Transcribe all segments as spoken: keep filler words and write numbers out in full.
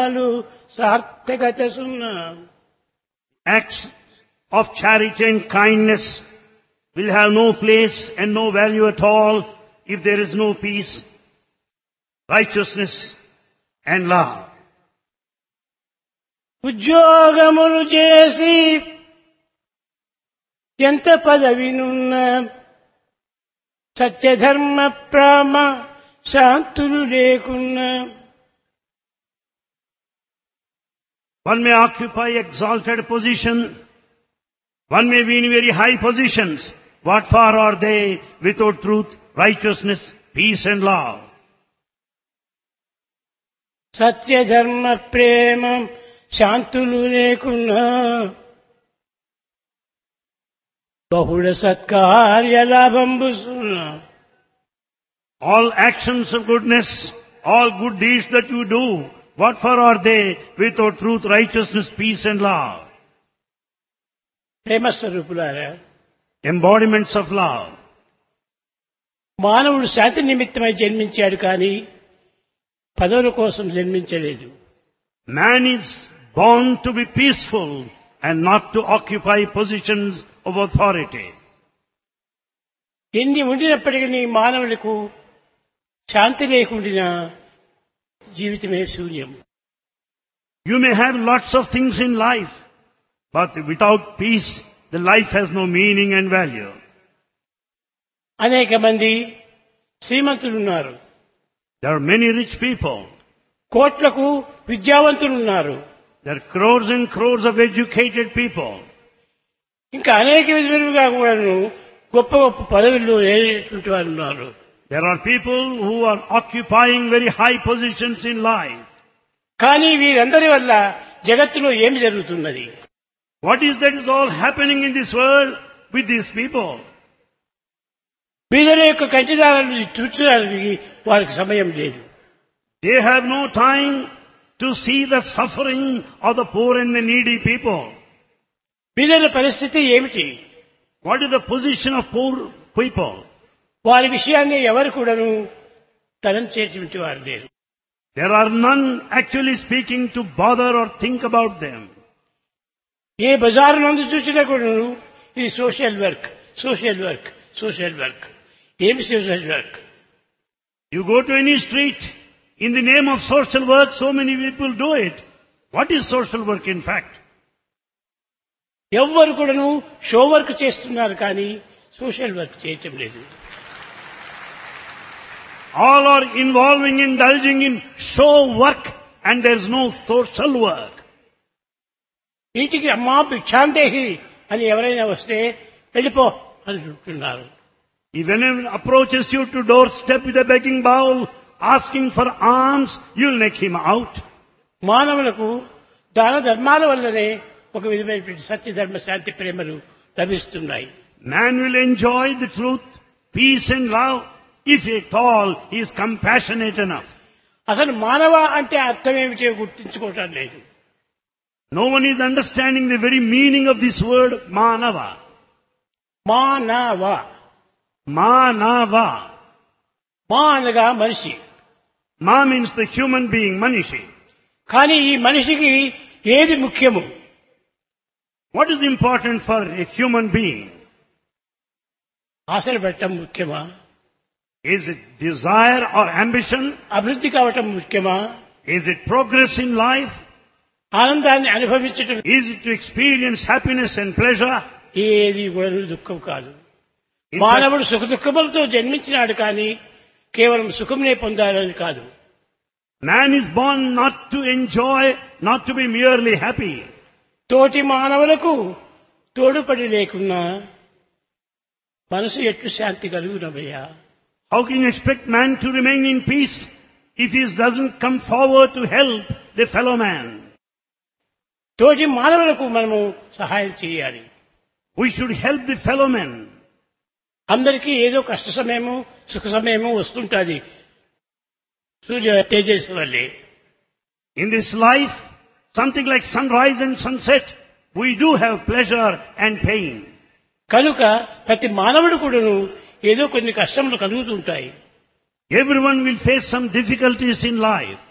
కర్మలు సార్థకత సున్నా. Acts of charity and kindness will have no place and no value at all if there is no peace, righteousness and love. ఉద్యోగములు చేసి ఎంత పదవినున్న సత్యధర్మ ప్రామ శాంతులు లేకున్నా. One may occupy exalted position, one may be in very high positions. What for are they without truth, righteousness, peace and love? సత్యధర్మ ప్రేమ శాంతులు లేకున్నా బహుళ సత్కార్య లాభంబు సున్నా. All actions of goodness, all good deeds that you do, what for are they without truth, righteousness, peace and love? ప్రేమ స్వరూపులారా, Embodiments of love. మానవుడు శాంతి నిమిత్తమై జన్మించాడు కానీ పదవుల కోసం జన్మించలేదు. Man is born to be peaceful and not to occupy positions of authority. ఎన్ని ఉండినప్పటికీ మానవులకు శాంతి లేకుండా జీవితమే శూన్యం. You may have lots of things in life, but without peace, the life has no meaning and value. అనేక మంది శ్రీమంతులు ఉన్నారు, There are many rich people. కోట్లకు విద్యావంతులు ఉన్నారు, There are crores and crores of educated people. ఇంకా అనేక విధములుగా కూడాను గొప్ప గొప్ప పదవుల్లో ఏటువంటి వారు ఉన్నారు. There are people who are occupying very high positions in life. కానీ వీరందరి వల్ల జగత్తులో ఏమి జరుగుతున్నది? What is that is all happening in this world with these people? బీదల యొక్క కంటిదారులు తుచ్చడానికి వారికి సమయం లేదు. They have no time to see the suffering of the poor and the needy people. బీదల పరిస్థితి ఏమిటి? What is the position of poor people? వారి విషయాన్ని ఎవరు కూడాను తలంచేటువంటి వారు లేరు. There are none actually speaking to bother or think about them. ఏ బజారు నందు చూసినా కూడాను ఇది social work, social work, social work. ఏమి social work? You go to any street, in the name of social work, so many people do it. What is social work in fact? ఎవ్వరు కూడాను show work చేస్తున్నారు కానీ social work చేయటం లేదు. All are involving, indulging in show work and there is no social work. ఇంటికి అమ్మా భిక్షాందేహి అని ఎవరైనా వస్తే వెళ్ళిపో అని అంటున్నారు. If anyone approaches you to doorstep with a begging bowl, asking for alms, you'll make him out. మానవులకు దాన ధర్మాల వల్లనే ఒక విధమైనటువంటి సత్య ధర్మ శాంతి ప్రేమలు లభిస్తున్నాయి. Man will enjoy the truth, peace and love if at all he is compassionate enough. అసలు మానవ అంటే అర్థం ఏమిటో గుర్తించుకోవటం లేదు. No one is understanding the very meaning of this word manava. మానవ, Manava. మా అనగా మనిషి. Ma means the human being, Manishi. కానీ ఈ మనిషికి ఏది ముఖ్యము? What is important for a human being? ఆశలు పెట్టడం ముఖ్యమా? Is it desire or ambition? అభివృద్ధి కావటం ముఖ్యమా? Is it progress in life? ఆనందాన్ని అనుభవించటం? Is it to experience happiness and pleasure? ఏది కూడా దుఃఖం కాదు. In మానవుడు సుఖ దుఃఖములతో జన్మించినాడు కానీ కేవలం సుఖమునే పొందాలని కాదు. Man is born not to enjoy, not to be merely happy. తోటి మానవులకు తోడుపడి లేకున్నా మనసు ఎట్లు శాంతి కలుగునవయ్యా? How can you expect man to remain in peace if he doesn't come forward to help the fellow man? తోటి మానవులకు మనము సహాయం చేయాలి. We should help the fellow man. అందరికీ ఏదో కష్ట సమయము సుఖ సమయము వస్తుంటుంది సూర్య తేజస్సు వల్లే. In this life, something like sunrise and sunset, we do have pleasure and pain. కనుక ప్రతి మానవుడు కూడాను ఏదో కొన్ని కష్టములు కలుగుతుంటాయి. Everyone will face some difficulties in life.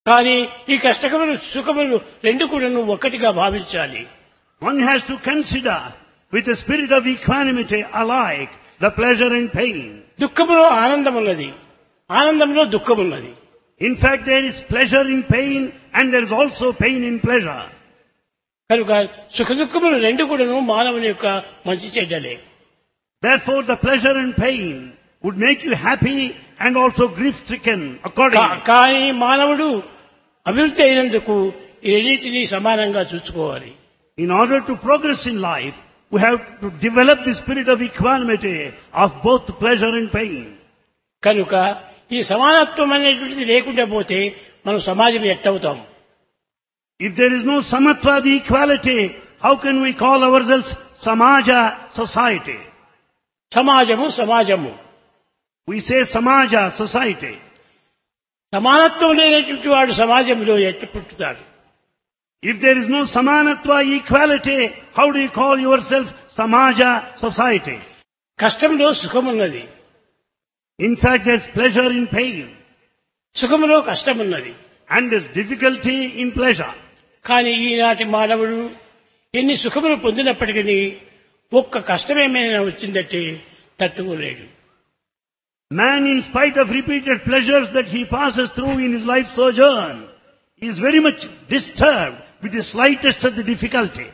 కానీ ఈ కష్టకములు సుఖములు రెండు కూడా నువ్వు ఒక్కటిగా భావించాలి. One has to consider with a spirit of equanimity alike the pleasure and pain. దుఃఖములో ఆనందం ఉన్నది, ఆనందంలో దుఃఖం ఉన్నది. In fact, there is pleasure in pain and there is also pain in pleasure. కనుక సుఖ దుఃఖములు రెండు కూడాను మానవుని యొక్క మంచి చెడ్డలే. Therefore, the pleasure and pain would make you happy and also grief-stricken accordingly. కానీ మానవుడు అభివృద్ధి అయినందుకు ఈ రెండింటినీ సమానంగా చూసుకోవాలి. In order to progress in life, we have to develop the spirit of equanimity of both pleasure and pain. కనుక ఈ సమానత్వం అనేటువంటిది లేకుండా పోతే మనం సమాజం ఎట్టవుతాం? If there is no samatva, the equality, how can we call ourselves samaja, society? సమాజము సమాజము We say samaja, society. సమానత్వం లేనటువంటి వాడు సమాజంలో ఎట్టు పుట్టుతాడు? If there is no samanatva, equality, how do you call yourself samaja, society? కష్టంలో సుఖమున్నది, In fact, there is pleasure in pain సుఖములో కష్టమున్నది. and there is difficulty in pleasure. కానీ ఈనాటి మానవుడు ఎన్ని సుఖములు పొందినప్పటికీ ఒక్క కష్టమేమైనా వచ్చిందంటే తట్టుకోలేడు. Man, in spite of repeated pleasures that he passes through in his life sojourn, is very much disturbed with the slightest of the difficulty.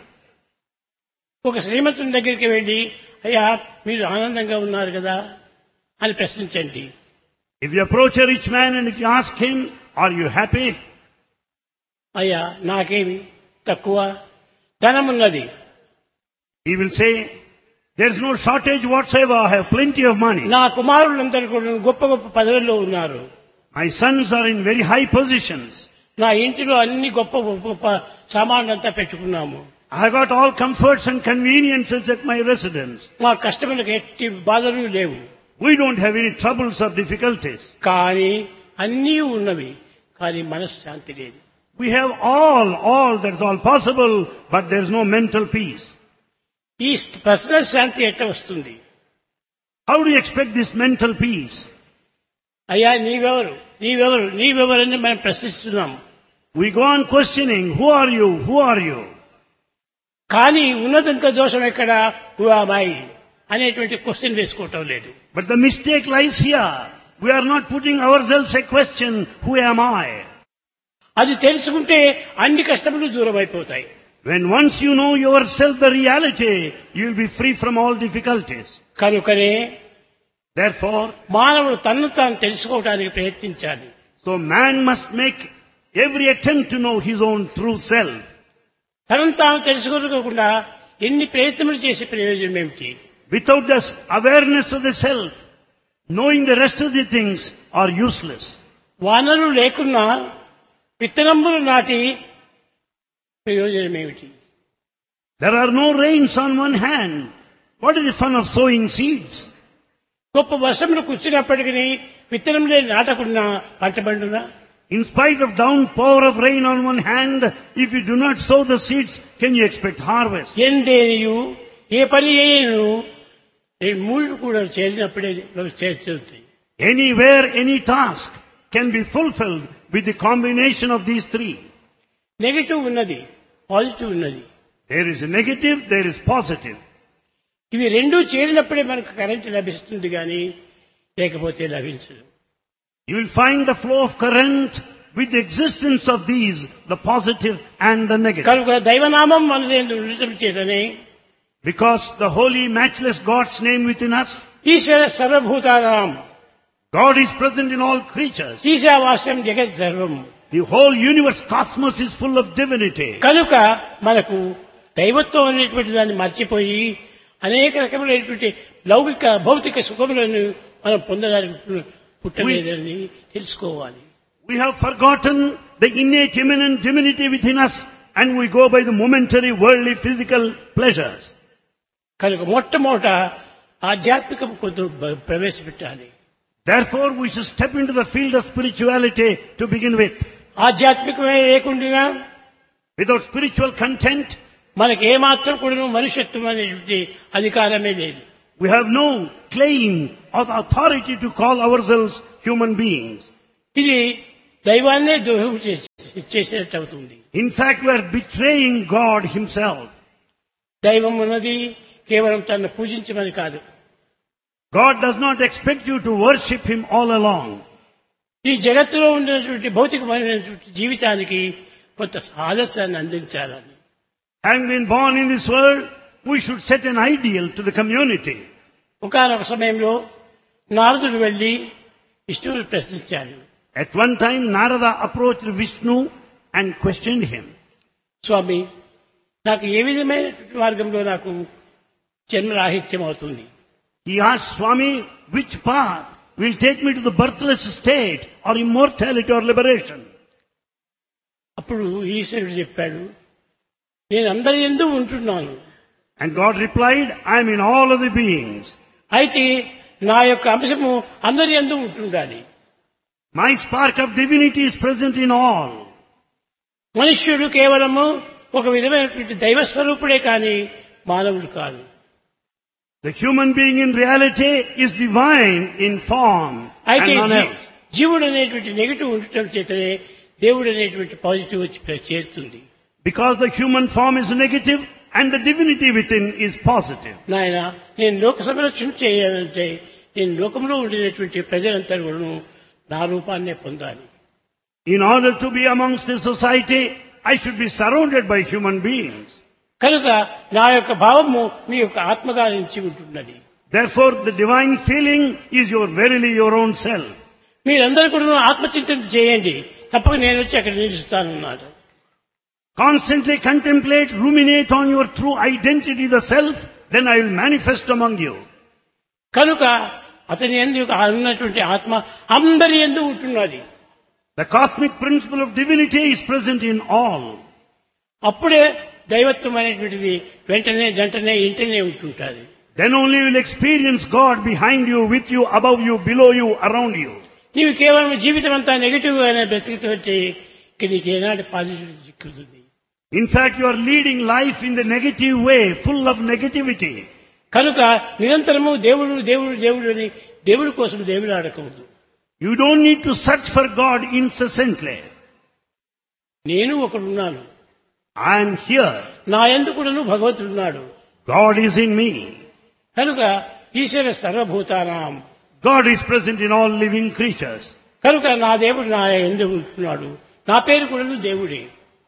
ఒక శ్రీమంతుని దగ్గరికి వెళ్ళి, అయ్యా మీరు ఆనందంగా ఉన్నారు కదా అని ప్రశ్నించండి. If you approach a rich man and if you ask him, are you happy? అయ్యా నాకేమి తక్కువ, ధనమున్నది. He will say, there is no shortage whatsoever, I have plenty of money. నా కుమారులందరూ కూడా గొప్ప గొప్ప పదవుల్లో ఉన్నారు. My sons are in very high positions. నా ఇంటిలో అన్ని గొప్ప గొప్ప సామాన్లంతా పెట్టుకున్నాము. I have got all comforts and conveniences at my residence. మా కష్టములకు ఎట్టి బాధలు లేవు. We don't have any troubles or difficulties. కానీ అన్నీ ఉన్నవి, కానీ మనశ్శాంతి లేదు. We have all, all, that's all possible, but there is no mental peace. ఈ పర్సనల్ శాంతి ఎట్లా వస్తుంది? How do you expect this mental peace? అయ్యా నీవెవరు నీవెవరు నీవెవరని మనం ప్రశ్నిస్తున్నాం. We go on questioning, who are you, who are you? కానీ ఉన్నదంత దోషం ఎక్కడ, who am I అనేటువంటి క్వశ్చన్ వేసుకోవటం లేదు. But the mistake lies here. We are not putting ourselves a question, who am I? అది తెలుసుకుంటే అన్ని కష్టములు దూరం అయిపోతాయి. When once you know yourself the reality, you will be free from all difficulties. కనుకనే Therefore, మానవుడు తన్ను తాను తెలుసుకోవడానికి ప్రయత్నించాలి. so man must make every attempt to know his own true self. తనను తాను తెలుసుకోకుండా ఎన్ని ప్రయత్నములు చేసే ప్రయోజనం ఏమిటి? Without this awareness of the self, knowing the rest of the things are useless. వానరులు లేకున్నా విత్తనములు నాటి ప్రయోజనం ఏమిటి? There are no rains on one hand. What is the fun of sowing seeds? గొప్ప వర్షములు కూర్చున్నప్పటికీ విత్తనములే నాటకున్నా పంట పండునా? In spite of downpour of rain on one hand, if you do not sow the seeds, can you expect harvest? ఎందేనియు ఏ పని చేయను మూడు కూడా చేరినప్పుడే చేస్తుంది. Anywhere, any task can be fulfilled with the combination of these three. Negative ఉన్నది, positive ఉన్నది. There is a negative, there is positive. ఇవి రెండూ చేరినప్పుడే మనకు కరెంట్ లభిస్తుంది కానీ లేకపోతే లభించదు. You will find the flow of current with the existence of these, the positive and the negative. కనుక దైవనామం మనదేందు ఉండటం చేతనే, Because the holy, matchless God's name within us, ఈశ్వర సర్వభూతానాం, God is present in all creatures. ఈశావాస్యం జగత్ సర్వం. The whole universe, cosmos is full of divinity. కనుక మనకు దైవత్వం అనేటువంటి దాన్ని మర్చిపోయి అనేక రకములైనటువంటి లౌకిక భౌతిక సుఖములను మనం పొందడానికి పుట్టలేదని తెలుసుకోవాలి. We have forgotten the innate immanent divinity within us and we go by the momentary worldly physical pleasures. కనుక మొట్టమొదట ఆధ్యాత్మికం కొంత ప్రవేశపెట్టాలి. Therefore we should step into the field of spirituality to begin with. ఆధ్యాత్మికమే లేకుండా Without spiritual content, మనకి ఏమాత్రం కూడా మనుష్యత్వం అనేటువంటి అధికారమే లేదు. we have no claim of authority to call ourselves human beings. ఇది దైవాన్నే ద్రోహం చేసి చేసినట్టు అవుతుంది. In fact, we are betraying God Himself. దైవం ఉన్నది కేవలం తనను పూజించమని కాదు. God does not expect you to worship Him all along. ఈ జగత్తులో ఉన్నటువంటి భౌతికమైనటువంటి జీవితానికి కొంత ఆదర్శాన్ని అందించాలని. Having been born in this world, we should set an ideal to the community. ఒకానొక సమయంలో నారదుడు వెళ్లి విష్ణువుని ప్రశ్నించాడు. At one time, Narada approached Vishnu and questioned him. స్వామి, నాకు ఏ విధమైనటువంటి మార్గంలో నాకు జన్మరాహిత్యం అవుతుంది? He asked Swami, which path will take me to the birthless state or immortality or liberation? అప్పుడు ఈశ్వరుడు చెప్పాడు, నేను అందరి యందు ఉంటున్నాను. And God replied, I am in all of the beings. అయితే నా యొక్క అంశము అందరి యందు ఉంటుండాలి. My spark of divinity is present in all. మనుష్యుడు కేవలము ఒక విధమైనటువంటి దైవ స్వరూపుడే కానీ మానవుడు కాదు. The human being in reality is divine in form and అయితే none else. జీవుడు అనేటువంటి నెగిటివ్ ఉండటం చేతనే దేవుడు అనేటువంటి పాజిటివ్ వచ్చి చేరుతుంది. Because the human form is negative and the divinity within is positive. నాయన, నేను లోక సంరక్షణ చేయాలంటే నేను లోకంలో ఉండినటువంటి ప్రజలంతా కూడా నా రూపాన్నే పొందాలి. In order to be amongst the society, I should be surrounded by human beings. కనుక నా యొక్క భావము మీ యొక్క ఆత్మగా నుంచి ఉంటున్నది. Therefore, the divine feeling is your verily your own self. మీరందరూ కూడా ఆత్మచింతన చేయండి, తప్పక నేను వచ్చి అక్కడ నిలుస్తానన్నాడు. Constantly contemplate, ruminate on your true identity, the self, then I will manifest among you. కనుక అతని యందు ఉన్నటువంటి ఆత్మ అందరి యందు ఉంటున్నది. The cosmic principle of divinity is present in all. అప్పుడే దైవత్వం అనేటువంటిది వెంటనే జంటనే ఇంటనే ఉంటుంటుంది. Then only you will experience God behind you, with you, above you, below you, around you. నీవు కేవలం జీవితం అంతా నెగిటివ్ గానే బ్రతికితే నీకు ఏనాటి positive చిక్కుతుంది. In fact, you are leading life in the negative way, full of negativity. కనుక నిరంతరము దేవుడు దేవుడు దేవుడు అని దేవుడి కోసం దేవుడు ఆడకూడదు. You don't need to search for God incessantly. నేను ఒకడున్నాను, I am here. నా యందు కూడాను భగవంతుడు ఉన్నాడు. God is in me. కనుక ఈశ్వర సర్వభూతానాం, God is present in all living creatures. కనుక నా దేవుడు నా యందు ఉంటున్నాడు. నా పేరు కూడాను దేవుడే.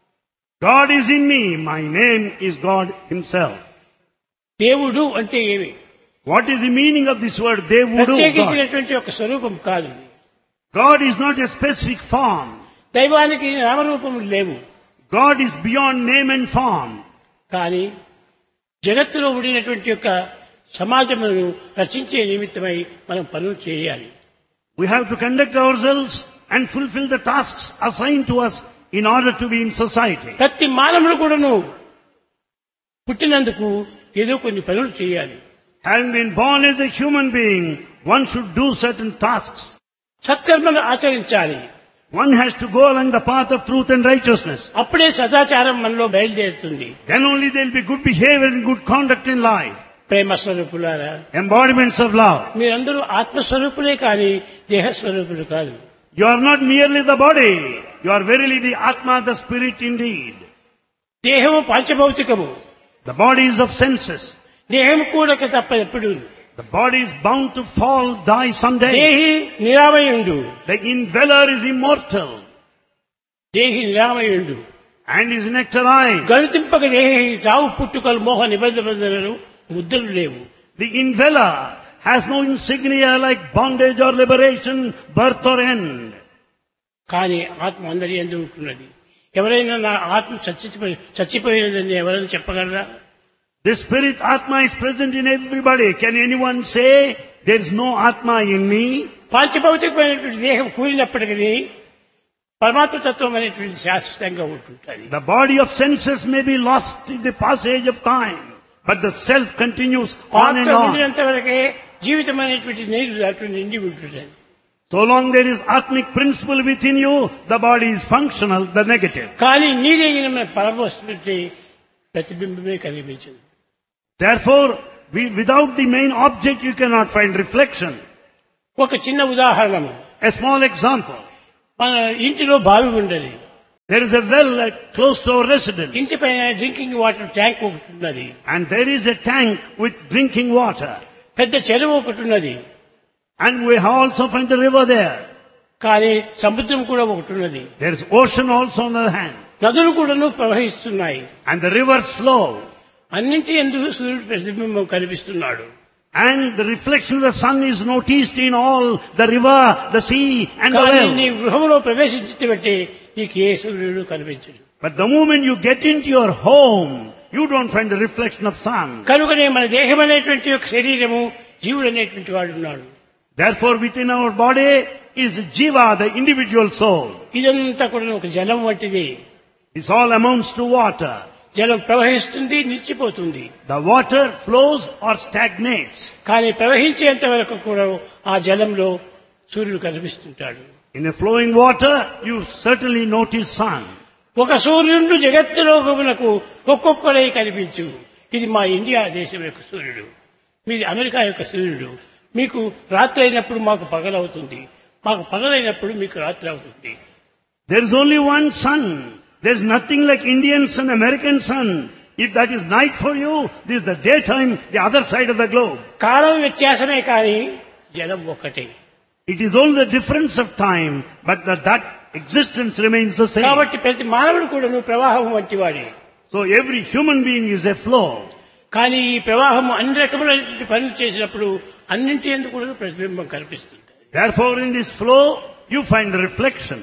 God is in me. My name is God Himself. దేవుడు అంటే ఏమి? What is the meaning of this word Devudu? God. ప్రత్యేకించినటువంటి ఒక స్వరూపం కాదు. God is not a specific form. దైవానికి నామరూపములు లేవు. God is beyond name and form. కానీ జగత్తులో ఉండినటువంటి యొక్క సమాజమును రక్షించే నిమిత్తమై మనం పనులు చేయాలి. We have to conduct ourselves and fulfill the tasks assigned to us in order to be in society. ప్రతి మానవుడు కూడాను పుట్టినందుకు ఏదో కొన్ని పనులు చేయాలి. Having been born as a human being, one should do certain tasks. సత్కర్మను ఆచరించాలి. One has to go along the path of truth and righteousness. అప్పుడే సదాచారం మనలో బయలుదేరుతుంది. Then only there will be good behavior and good conduct in life. ప్రేమ స్వరూపులారా, Embodiments of love. మీరందరూ ఆత్మస్వరూపులే కానీ దేహస్వరూపులు కాదు. You are not merely the body. You are verily the Atma, the spirit indeed. దేహము పంచభౌతికము. The body is of senses. దేహము కూడక తప్ప ఎప్పుడు. The body is bound to fall, die someday. దేహి నిరామయుండు. The indweller is immortal దేహి నిరామయుండు. and is nectarine. గణితింపక దేహి చావు పుట్టుకలు మోహ నిబంధనలు ముద్రలు లేవు. The indweller has no insignia like bondage or liberation, birth or end. కానీ ఆత్మ అందరి యందు ఉంటున్నది. ఎవరైనా నా ఆత్మ చచ్చిపోయి చచ్చిపోయినదని ఎవరైనా చెప్పగలరా? The spirit Atma is present in everybody. Can anyone say there is no Atma in me? పాంచభౌతికమైనటువంటి దేహం కూలినప్పటికీ పరమాత్మ తత్వం అనేటువంటి శాశ్వతంగా ఉంటుంటుంది. The body of senses may be lost in the passage of time, but the self continues on and ఆత్మ on. ఉండినంత వరకే జీవితం అనేటువంటి నీరు దాంట్లో నిండి ఉంటుంటుంది. So long there is Atmic principle within you, the body is functional, the negative. కానీ నీరైన పరమవస్తువుకి ప్రతిబింబమే కనిపించదు. Therefore, we, without the main object you cannot find reflection. ఒక చిన్న ఉదాహరణ, A small example. మన ఇంటిలో బావి ఉండేది. There is a well uh, close to our residence. ఇంటి పైన డ్రింకింగ్ వాటర్ ట్యాంక్ ఒకటి ఉన్నది. And there is a tank with drinking water. పెద్ద చెరువు ఒకటి ఉన్నది. And we also find the river there. కానీ సముద్రం కూడా ఒకటి ఉన్నది. There is ocean also on the other hand. నదులు కూడాను ప్రవహిస్తున్నాయి. And the rivers flow. అన్నింటి ఎందుకు సూర్యుడు ప్రతిబింబం కనిపిస్తున్నాడు. And the reflection of the sun is noticed in all the river, the sea and the కానీ well. నీ గృహంలో ప్రవేశించి బట్టి నీకు ఏ సూర్యుడు కనిపించడు. But the moment you get into your home, you don't find the reflection of sun. కనుకనే మన దేహం అనేటువంటి ఒక శరీరము జీవుడు అనేటువంటి వాడు ఉన్నాడు. Therefore within our body is Jiva, the individual soul. ఇదంతా కూడా ఒక జలం వంటిది. This all amounts to water. జలం ప్రవహిస్తుంది, నిలిచిపోతుంది. The water flows or stagnates. కానీ ప్రవహించేంత వరకు కూడా ఆ జలంలో సూర్యుడు కనిపిస్తుంటాడు. In a flowing water, you certainly notice sun. ఒక సూర్యుడు జగత్తులోకమునకు ఒక్కొక్కడై కనిపించు. ఇది మా ఇండియా దేశం యొక్క సూర్యుడు, మీది అమెరికా యొక్క సూర్యుడు. మీకు రాత్రి అయినప్పుడు మాకు పగలవుతుంది, మాకు పగలైనప్పుడు మీకు రాత్రి అవుతుంది. There is only one sun. There is nothing like Indian sun, American sun. If that is night for you, this is the daytime, the other side of the globe. కాలం వ్యత్యాసమే కానీ జలం ఒక్కటే. It is only the difference of time, but that, that existence remains the same. కాబట్టి ప్రతి మానవుడు కూడా ప్రవాహం వంటి వాడే. So every human being is a flow. కానీ ఈ ప్రవాహం అన్ని రకములైనటువంటి పనులు చేసినప్పుడు అన్నింటి ఎందుకు కూడా ప్రతిబింబం కనిపిస్తుంది. Therefore in this flow, you find the reflection.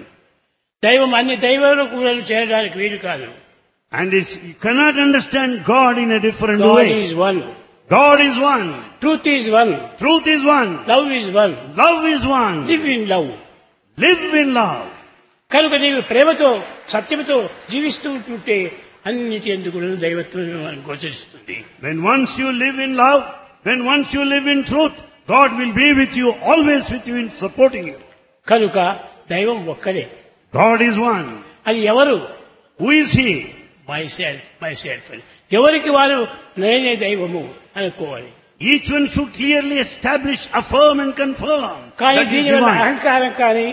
దైవం అన్ని దైవాలు కూడా చేరడానికి వీలు కాదు. And it's, you cannot understand God in a different God way. is one. God is one. Truth is one. Truth is one. Love is one. Love is one. Live in love. Live in love. కనుక నీవు ప్రేమతో సత్యముతో జీవిస్తూ ఉంటుంటే అన్నిటి ఎందుకు కూడా దైవత్వం గోచరిస్తుంది. When once you live in love, when once you live in truth, God will be with you, always with you in supporting you. కనుక దైవం ఒక్కడే. God is one. అది ఎవరు? Who is He? My self my self అని ఎవరికి వారు నేనే దైవము అనుకోవాలి. Each one should clearly establish, affirm and confirm కానీ that is దీనివల్ల divine. అహంకారం కానీ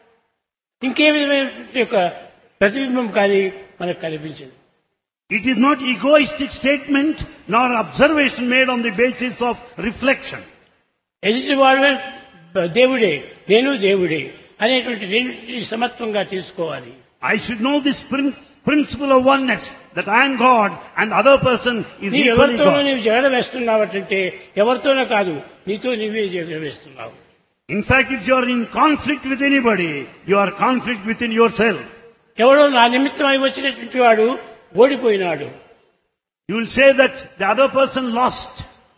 ఇంకే విధమైనటువంటి యొక్క ప్రతిబింబం కానీ మనకు కనిపించదు. It is not egoistic statement nor observation made on the basis of reflection. ఎదుటి వాడు దేవుడే, నేను దేవుడే అనేటువంటి రెండింటిని సమత్వంగా తీసుకోవాలి. I should know this prin- principle of oneness, that I am God and the other person is నీవు equally ఎవరితోనో God. నీవు జగడ వేస్తున్నావంటే ఎవరితోనో కాదు, నీతో నీవే జగడ వేస్తున్నావు. In fact, if you are in conflict with anybody, you are conflict within yourself. ఎవడో నా నిమిత్తమై వచ్చినటువంటి వాడు ఓడిపోయినాడు. You will say that the other person lost.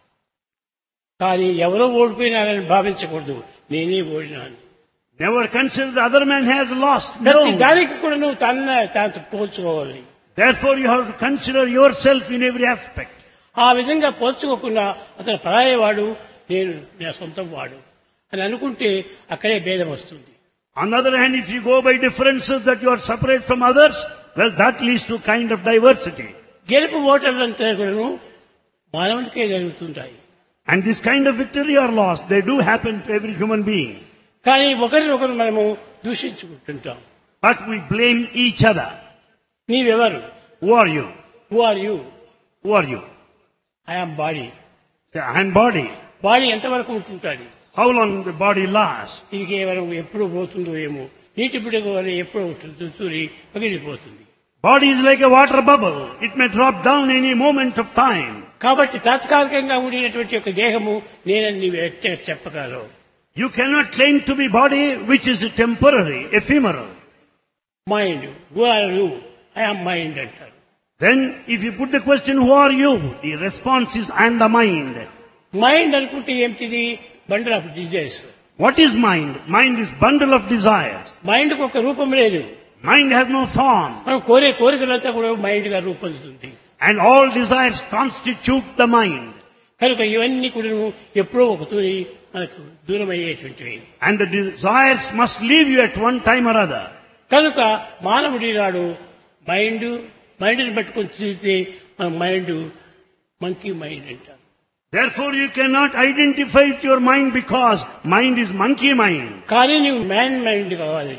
కానీ ఎవరో ఓడిపోయినారని భావించకూడదు, నేనే ఓడినాను. Never consider the other man has lost. ప్రతి No. దానికి కూడా నువ్వు తన తాను పోల్చుకోవాలి. Therefore you have to consider yourself in every aspect. ఆ విధంగా పోల్చుకోకుండా అతను పరాయవాడు, నేను నా సొంతం వాడు అని అనుకుంటే అక్కడే భేదం వస్తుంది. On the other hand, if you go by differences that you are separate from others, well, that leads to kind of diversity. గెలుపు ఓటర్లంతా కూడా మానవునికే జరుగుతుంటాయి. And this kind of victory or loss, they do happen to every human being. కానీ ఒకరినొకరు మనము దూషించుకుంటుంటాం. But we blame each other. నీవెవరు? Who are you? Who are you? Who are you? I am body. Say, I am body. Body ఎంతవరకు ఉంటుంటుంది? How long the body lasts? ఇది కేవలం ఎప్పుడు పోతుందో ఏమో, నీటి బిడగ వల్ల ఎప్పుడు తూరి పగిలిపోతుంది. Body is like a water bubble. It may drop down any moment of time. కాబట్టి తాత్కాలికంగా ఉండినటువంటి ఒక దేహము నేనని నీవు ఎట్లా చెప్పగలవు? You cannot claim to be body which is temporary, ephemeral. Mind, who are you? I am mind అంటారు. Then if you put the question, who are you? The response is, I am the mind. Mind అనుకుంటే ఏమిటిది? Bundle of desires. What is mind? Mind is bundle of desires. మైండ్కి ఒక రూపం లేదు. Mind has no form. మనం కోరే కోరికలంతా కూడా mind గా రూపొందుతుంది. And all desires constitute the mind. కనుక ఇవన్నీ కూడా ఎప్పుడో ఒకతోని మనకు దూరం అయ్యేటువంటివి. And the desires must leave you at one time or other. కనుక మానవుడి నాడు మైండ్ మైండ్ని పట్టుకొని చూస్తే మన మైండ్ మంకీ మైండ్ అంటారు. Therefore you cannot identify with your mind because mind is monkey mind. కానీ నువ్వు మ్యాన్ మైండ్ కావాలి.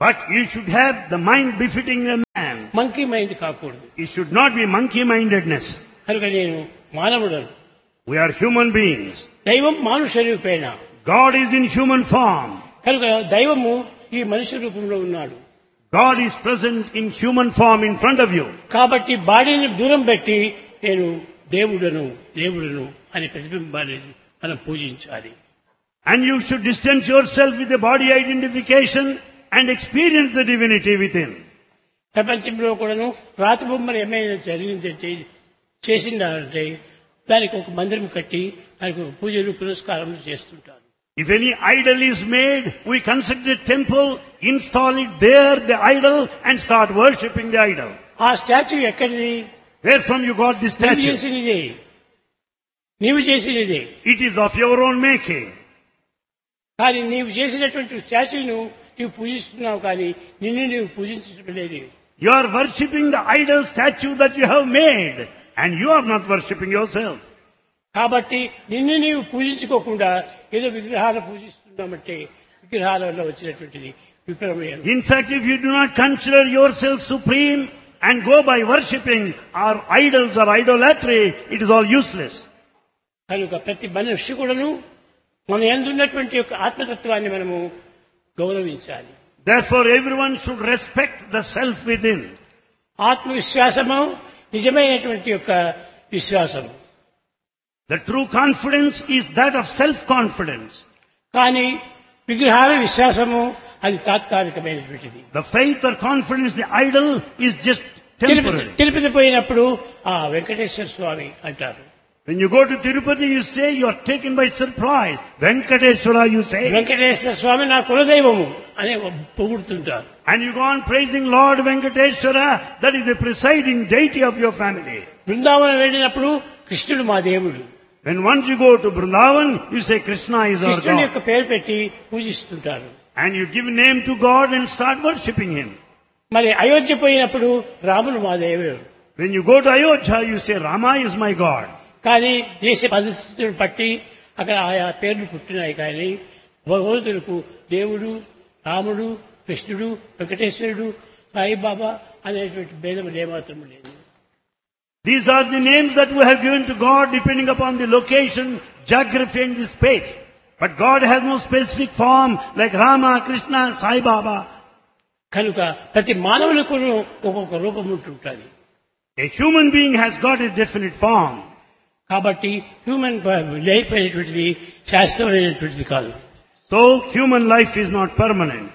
But you should have the mind befitting a man. Monkey mind కాకూడదు. It should not be monkey-mindedness. కనుక నేను మానవుడను. We are human beings. దైవం మానుష రూపేణ. God is in human form. కనుక దైవము ఈ మనిషి రూపంలో ఉన్నాడు. God is present in human form in front of you. కాబట్టి బాడీని దూరం పెట్టి నేను దేవుడను దేవుడను అనే ప్రతిబింబాన్ని మనం పూజించాలి. And you should distance yourself with the body identification and experience the divinity within. ప్రపంచంలో కూడాను రాతి బొమ్మలు ఏమైనా జరిగిందంటే చేసిందంటే దానికి ఒక మందిరం కట్టి దానికి ఒక పూజలు పురస్కారములు చేస్తుంటారు. If any idol is made, we construct a temple, install it there, the idol, and start worshipping the idol. ఆ స్టాచ్యూ ఎక్కడిది? Where from you got this నీవు statue? చేసినదే, నీవు చేసినదే. It is of your own making. కానీ నీవు చేసినటువంటి స్టాచ్యూను నీవు పూజిస్తున్నావు, కానీ నిన్ను నీవు పూజించడం లేదు. You are worshipping the idol statue that you have made, and you are not worshipping yourself. కాబట్టి నిన్ను నీవు పూజించుకోకుండా ఏదో విగ్రహాలు పూజిస్తున్నామంటే విగ్రహాల వల్ల వచ్చినటువంటిది విప్లవం. In fact, if you do not consider yourself supreme and go by worshipping our idols or idolatry, it is all useless. కనుక ప్రతి మనిషి కూడాను మన యందు ఉన్నటువంటి యొక్క ఆత్మతత్వాన్ని మనము గౌరవించాలి. Therefore, everyone should respect the self within. ఆత్మవిశ్వాసము నిజమైనటువంటి యొక్క విశ్వాసము. The true confidence is that of self-confidence. కానీ విగ్రహాల విశ్వాసము అది తాత్కాలికమైనటువంటిది. The faith or confidence, the idol, is just Tirupati temporary. Tirupati పోయినప్పుడు ఆ వెంకటేశ్వర స్వామి అంటారు. When you go to Tirupati, you say you are taken by surprise. Venkateshwara, you say. Venkateswara స్వామి నా కులదైవము అని పొగుడుతుంటారు. And you go on praising Lord Venkateshwara, that is the presiding deity of your family. Brindavanam వెళ్ళినప్పుడు కృష్ణుడు మా దేవుడు. When once you go to Vrindavan, you say Krishna is our కృష్ణుడి God. యొక్క పేరు పెట్టి పూజిస్తుంటారు. And you give name to God and start worshipping Him. మరి అయోధ్య పోయినప్పుడు రాముడు మా దేవుడు. When you go to Ayodhya, you say Rama is my God. కానీ దేశ పరిస్థితులను బట్టి అక్కడ ఆయా పేర్లు పుట్టినాయి. కానీ భగవంతులకు దేవుడు, రాముడు, కృష్ణుడు, వెంకటేశ్వరుడు, సాయిబాబా అనేటువంటి భేదములు ఏమాత్రం లేదు. These are the names that we have given to God depending upon the location, geography and the space. But God has no specific form like Rama, Krishna, Sai Baba. కనుక ప్రతి మానవులకు ఒక్కొక్క రూపం ఉంటుంటుంది. A human being has got a definite form. కాబట్టి human life అనేటువంటిది శాశ్వతమైనటువంటిది కాదు. So human life is not permanent.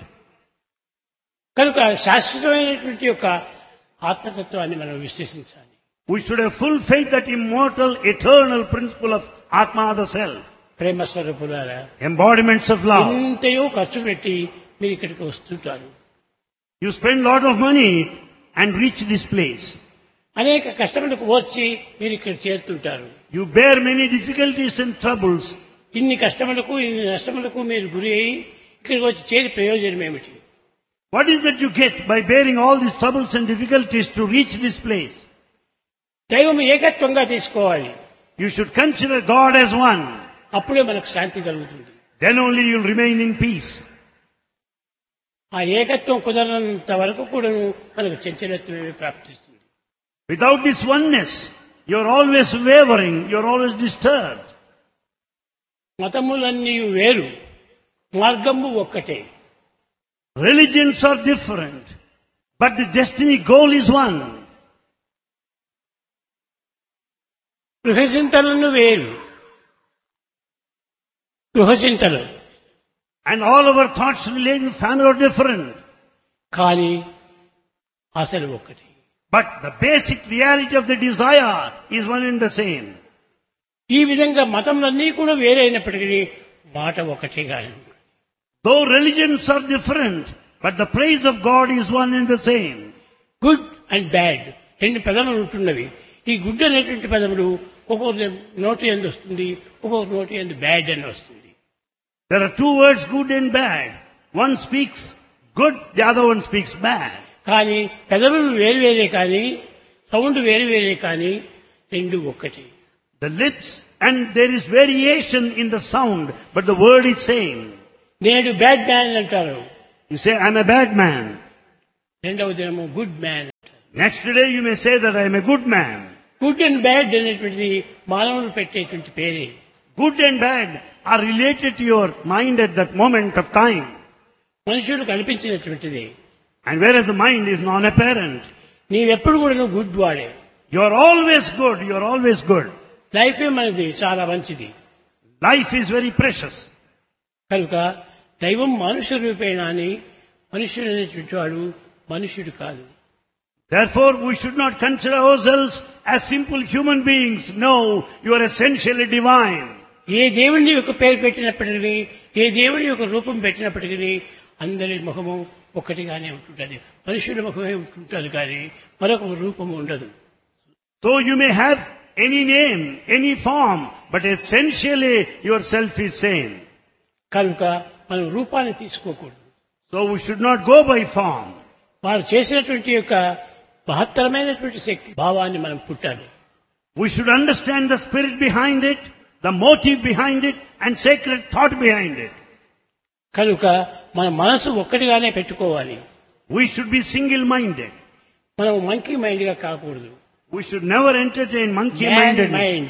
కనుక శాశ్వతమైనటువంటి యొక్క ఆత్మతత్వాన్ని మనం విశ్వసించాలి. We should have full faith that immortal, eternal principle of Atma, the self. ప్రేమ స్వరూపులారా, Embodiments of love. ఎంతయో ఖర్చు పెట్టి మీరు ఇక్కడికి వస్తుంటారు. You spend lot of money and reach this place. అనేక కష్టములకు వచ్చి మీరు ఇక్కడ చేరుతుంటారు. You bear many difficulties and troubles. ఇన్ని కష్టములకు ఇన్ని నష్టములకు మీరు గురి అయి ఇక్కడికి వచ్చి చేరి ప్రయోజనం ఏమిటి? What is that you get by bearing all these troubles and difficulties to reach this place? దైవం ఏకత్వంగా తీసుకోవాలి. You should consider God as one. అప్పుడే మనకు శాంతి కలుగుతుంది. Then only you will remain in peace. ఆ ఏకత్వం కుదరనంత వరకు కూడా మనకు చంచలత్వమే ప్రాప్తిస్తుంది. Without this oneness, you are always wavering, you are always disturbed. మతములన్నీ వేరు, మార్గము ఒక్కటే. Religions are different, but the destiny goal is one. గృహచింతలను వేరు, గృహచింతలు. And all our thoughts relating to family are different. కానీ అసలు ఒక్కటి. But the basic reality of the desire is one and the same. ఈ విధంగా మతములన్నీ కూడా వేరైనప్పటికీ మాట ఒకటే కాదు. Though religions are different, but the praise of God is one and the same. Good and bad రెండు పదములు ఉంటున్నవి. ఈ గుడ్ అనేటువంటి పదములు ఒక్కొక్క నోటి యందు వస్తుంది, ఒక్కొక్క నోటి యందు బ్యాడ్ అని వస్తుంది. There are two words, good and bad. One speaks good, the other one speaks bad. కానీ పెదవులు వేరు వేరే కానీ సౌండ్ వేరు వేరే కానీ రెండు ఒక్కటి. The lips and there is variation in the sound, but the word is same. నేడు బ్యాడ్ మ్యాన్ అంటారు, You say, I'm a bad man. రెండవ దినము good man. Next day you may say that I am a good man. Good and bad అనేటువంటిది మానవులు పెట్టేటువంటి పేరే. Good and bad are related to your mind at that moment of time. మనుషులకు అనిపించినటువంటిది. And whereas the mind is non-apparent. నీవెప్పుడు కూడా నువ్వు good వాడే. You are always good. You are always good. లైఫే మనది చాలా మంచిది. Life is very precious. కనుక దైవం మనుష్య రూపేణ అని మనుష్యుడు అనేటువంటి వాడు మనుష్యుడు కాదు. Therefore, we should not consider ourselves as simple human beings. No, you are essentially divine. ఏ దేవుని యొక్క పేరు పెట్టినప్పటికీ, ఏ దేవుని యొక్క రూపం పెట్టినప్పటికీ అందరి ముఖము ఒక్కటిగానే ఉంటుంటుంది. మనుషుల ముఖమే ఉంటుంటుంది కానీ మరొక రూపము ఉండదు. So you may have any name, any form, but essentially yourself is same. కనుక మనం రూపాన్ని తీసుకోకూడదు. So we should not go by form. వారు చేసినటువంటి యొక్క మహత్తరమైనటువంటి శక్తి భావాన్ని మనం పుట్టాలి. We should understand the spirit behind it, the motive behind it, and sacred thought behind it. కనుక మన మనసు ఒక్కటిగానే పెట్టుకోవాలి. We should be single-minded. మనం మంకీ మైండ్ గా కాకూడదు. We should never entertain monkey-mindedness. Mind.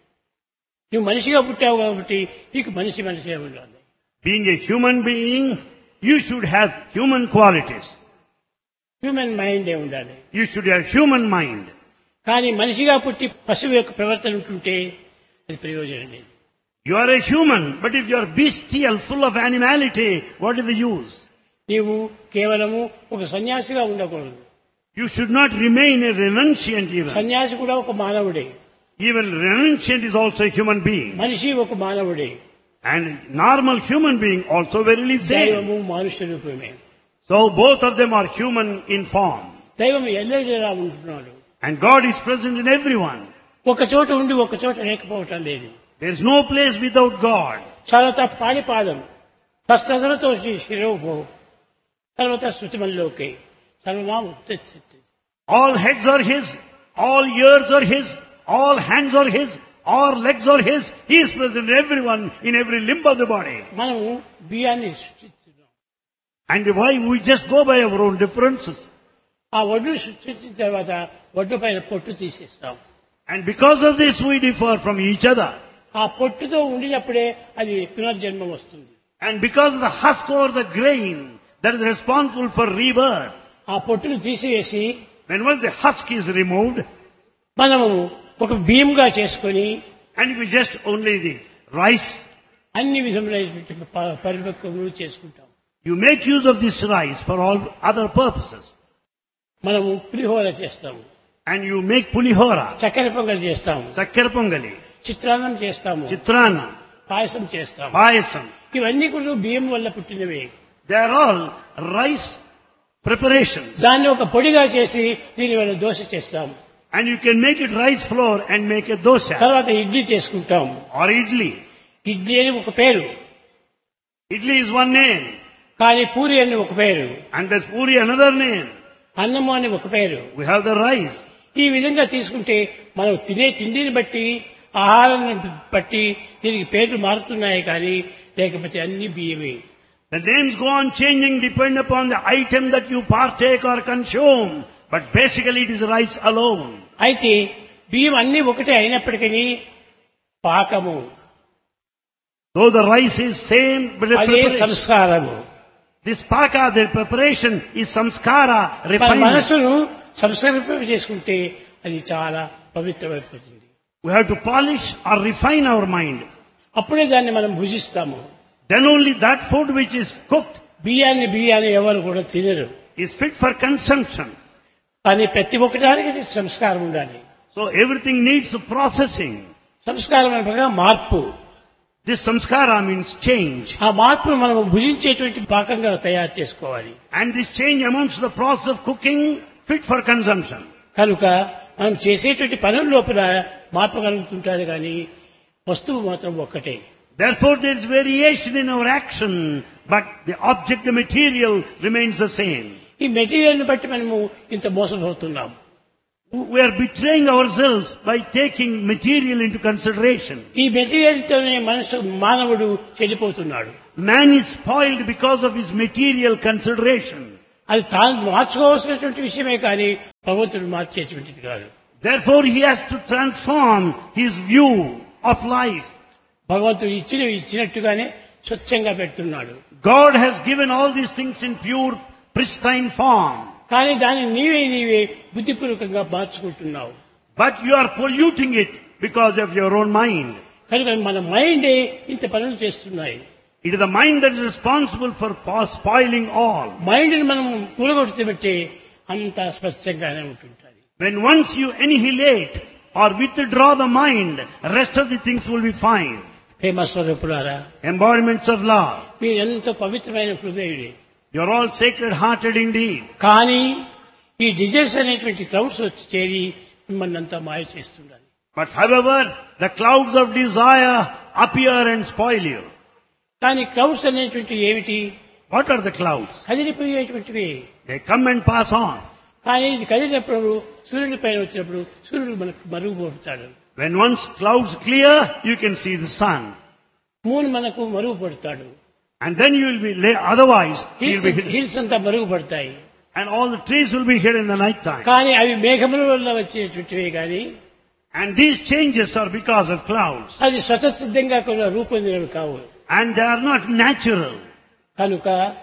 నువ్వు మనిషిగా పుట్టావు కాబట్టి నీకు మనిషి మనిషి ఉండాలి. Being a human being, you should have human qualities. Human mind ఉండాలి. You should have human mind. కానీ మనిషిగా పుట్టి పశువు యొక్క ప్రవర్తన ఉంటుంటే అది ప్రయోజనం లేదు. You are a human, but if you are bestial, full of animality, what is the use? నీవు కేవలము ఒక సన్యాసిగా ఉండకూడదు. You should not remain a renunciant even. సన్యాసి కూడా ఒక మానవుడే. Even renunciant is also a human being. మనిషి ఒక మానవుడే. And normal human being also verily same. దైవము మనుష్య రూపమే. So both of them are human in form. దైవం ఎల్లవేళలా ఉంటున్నాడు. And God is present in everyone. ఒక చోట ఉండి ఒక చోట లేకపోవటం లేదు. There is no place without God. తర్వాత పాడిపాదం తస్సదనతో శిరోభో తర్వాత శృతిమల్లోకే సర్వమా ఉత్తేజిత. All heads are His, all ears are His, all hands are His, all legs are His. He is present in everyone, in every limb of the body. మనము బియ్యాన్ని సృష్టిస్తున్నాం. And why we just go by our own differences. ఆ వడ్డు సృష్టించిన తర్వాత వడ్డు పైన పొట్టు తీసేస్తాం. And because of this we differ from each other. ఆ పొట్టుతో ఉండినప్పుడే అది పునర్జన్మం వస్తుంది. And because of the husk or the grain that is responsible for rebirth. ఆ పొట్టును తీసివేసి When once the husk is removed, మనము ఒక బియ్యంగా చేసుకొని and if we just only the rice, అన్ని విధములైనటువంటి పరిపక్వములు చేసుకుంటాం. you make use of this rice for all other purposes. మనము పులిహోర చేస్తాము. And you make pulihora, చక్కెర పొంగల్ చేస్తాము. chakkara pongali, చిత్రాన్నం చేస్తాము. chitrana, పాయసం చేస్తాము. payasam. ఇవన్నీ కూడా బియ్యం వల్ల పుట్టినవే. They are all rice preparations. దాన్ని ఒక పొడిగా చేసి దీని వల్ల దోశ చేస్తాము. And you can make it rice flour and make a dosa తర్వాత ఇడ్లీ చేసుకుంటాము. or idli. ఇడ్లీ అని ఒక పేరు, Idli is one name. కానీ పూరి అని ఒక పేరు, And there's puri another name. అన్నము అని ఒక పేరు. We have the rice. ఈ విధంగా తీసుకుంటే మనం తినే తిండిని బట్టి ఆహారాన్ని బట్టి దీనికి పేర్లు మారుతున్నాయి కానీ లేకపోతే అన్ని బియ్యమే. The names go on changing depend upon the item that you partake or consume. But basically it is rice alone. అయితే బియ్యం అన్ని ఒకటే అయినప్పటికీ పాకము Though the rice is same, but the అదే preparation, సంస్కారము. this paka, the preparation is samskara, మన refinement. మనసును సంస్కరింప చేసుకుంటే అది చాలా పవిత్రమైపోతుంది. We have to polish or refine our mind. అప్పుడే దాన్ని మనం భుజిస్తాము. Then only that food which is cooked బియ్యాన్ని బియ్యాన్ని ఎవరు కూడా తినరు. is fit for consumption. కానీ ప్రతి ఒక్కదానికి సంస్కారం ఉండాలి. So everything needs processing. సంస్కారం అనగా మార్పు. This samskara means change. ఆ మార్పును మనం భుజించేటువంటి పాకంగా తయారు చేసుకోవాలి. And this change amounts to the process of cooking fit for consumption. కనుక మనం చేసేటువంటి పనుల లోపల మార్పు కలుగుతుంటారు కానీ వస్తువు మాత్రం ఒక్కటే. Therefore there is variation in our action, but the object, the material remains the same. ఈ మెటీరియల్ ని బట్టి మనము ఇంత మోసపోతున్నాం. We are betraying ourselves by taking material into consideration. ఈ మెటీరియల్ తోనే మనసు మానవుడు చెడిపోతున్నాడు. Man is spoiled because of his material consideration. అది తాను మార్చుకోవాల్సినటువంటి విషయమే కానీ భగవంతుడు మార్చేటువంటిది కాదు. Therefore he has to transform his view of life. భగవంతుడు ఇచ్చిన ఇచ్చినట్టుగానే స్వచ్ఛంగా పెడుతున్నాడు. God has given all these things in pure, pristine form. కానీ దాన్ని నీవే నీవే బుద్ధిపూర్వకంగా మార్చుకుంటున్నావు. But you are polluting it because of your own mind. కనుక మన మైండే ఇంత పనులు చేస్తున్నాయి. It is the mind that is responsible for spoiling all. మైండ్ని మనం కూలగొట్టుబట్టే అంత స్పష్టంగానే ఉంటుంటుంది. When once you annihilate or withdraw the mind, rest of the things will be fine. ప్రేమ స్వరూపులారా, Embodiments of love. మీరు ఎంతో పవిత్రమైన హృదయుడే. You are all sacred-hearted indeed. కానీ ఈ desires అనేటువంటి క్లౌడ్స్ వచ్చి చేరి మిమ్మల్ని అంతా మాయ చేస్తున్నారు. But however, the clouds of desire appear and spoil you. కానీ క్లౌడ్స్ అనేటువంటి ఏమిటి? What are the clouds? కదిలిపోయేటువంటివి. They come and pass on. కానీ ఇది కదిలినప్పుడు సూర్యుడి పైన వచ్చినప్పుడు సూర్యుడు మనకు మరుగుపడతాడు. When once clouds clear, you can see the sun. Moon మనకు మరుగుపడతాడు. And then you will be, lay, otherwise, you will be hidden. Hills అంతా మరుగుపడతాయి. And all the trees will be hidden in the night time. కానీ అవి మేఘముల వల్ల వచ్చేటువంటివే కానీ And these changes are because of clouds. అది స్వతసిద్ధంగా కూడా రూపొందినవి కావు. And they are not natural. కనుక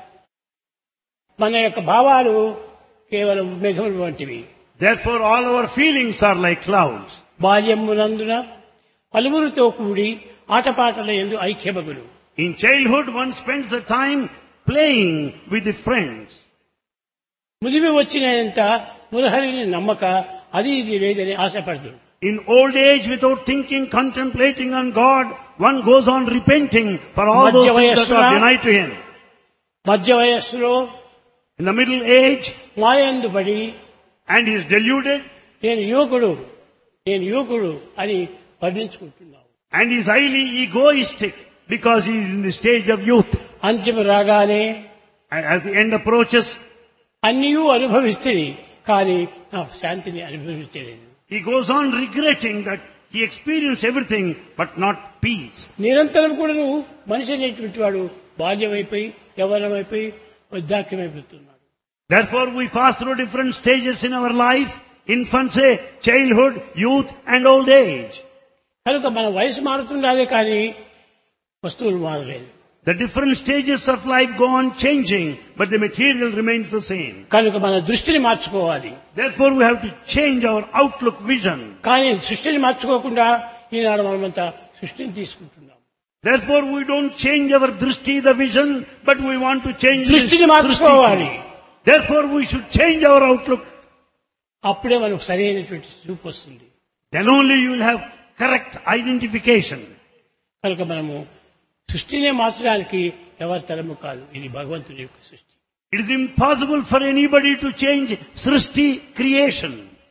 మన యొక్క భావాలు కేవలం మేఘముల వంటివి. Therefore, all our feelings are like clouds. బాల్యమునందున పలువురితో కూడి ఆటపాటల యందు ఐక్యమగులు. In childhood, one spends the time playing with the friends. ముదిమి వచ్చినంత మురహరిని నమ్మక అది ఇది లేదని ఆశపడదు. In old age, without thinking, contemplating on God, one goes on repenting for all those things that are denied to him. మధ్య వయస్సులో In the middle age, మాయందు పడి and he is deluded, నేను యువకుడు నేను యువకుడు అని వర్ణించుకుంటున్నావు. and he is highly egoistic because he is in the stage of youth. అంత్యము రాగానే And as the end approaches, అన్నీయూ అనుభవిస్తుంది కానీ నా శాంతిని అనుభవించలేదు. he goes on regretting that he experienced everything but not peace. నిరంతరం కూడా నువ్వు మనిషి అనేటువంటి వాడు బాల్యమైపోయి యవ్వనమైపోయి వృద్ధాక్యమైపోతున్నాడు. Therefore, we pass through different stages in our life: infancy, childhood, youth, and old age. కనుక మన వయసు మారుతున్నదే కానీ వస్తువులు మారలేదు. The different stages of life go on changing, but the material remains the same. కనుక మన దృష్టిని మార్చుకోవాలి. Therefore, we have to change our outlook vision. కానీ సృష్టిని మార్చుకోకుండా ఈనాడు మనమంతా సృష్టిని తీసుకుంటున్నాం. Therefore, we don't change our drishti, the vision, but we want to change దృష్టిని మార్చుకోవాలి. Therefore, we should change our outlook. అప్పుడే మనకు సరైనటువంటి చూపు వస్తుంది. Then only you will have correct identification. కనుక మనము సృష్టినే మార్చడానికి ఎవరి తరము కాదు. ఇది భగవంతుని యొక్క సృష్టి. It is impossible for anybody to change Srishti creation.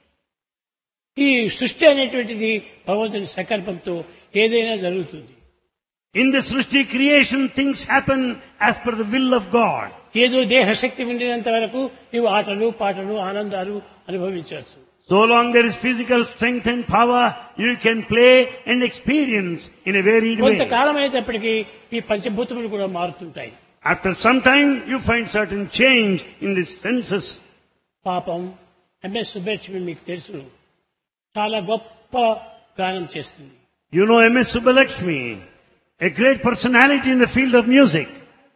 ఈ సృష్టి అనేటువంటిది భగవంతుని సంకల్పంతో ఏదైనా జరుగుతుంది. In the Srishti creation, things happen as per the will of God. ఏదో దేహశక్తి ఉండినంత వరకు నీవు ఆటలు పాటలు ఆనందాలు అనుభవించవచ్చు. So long there is physical strength and power, you can play and experience in a varied way. కొంతకాలం అయినప్పటికీ ఈ పంచభూతములు కూడా మారుతుంటాయి. After some time, you find certain change in the senses. పాపం ఎంఎస్ సుబ్బలక్ష్మి మీకు తెలుసు, చాలా గొప్ప గానం చేస్తుంది. You know M S Subbalakshmi, a great personality in the field of music.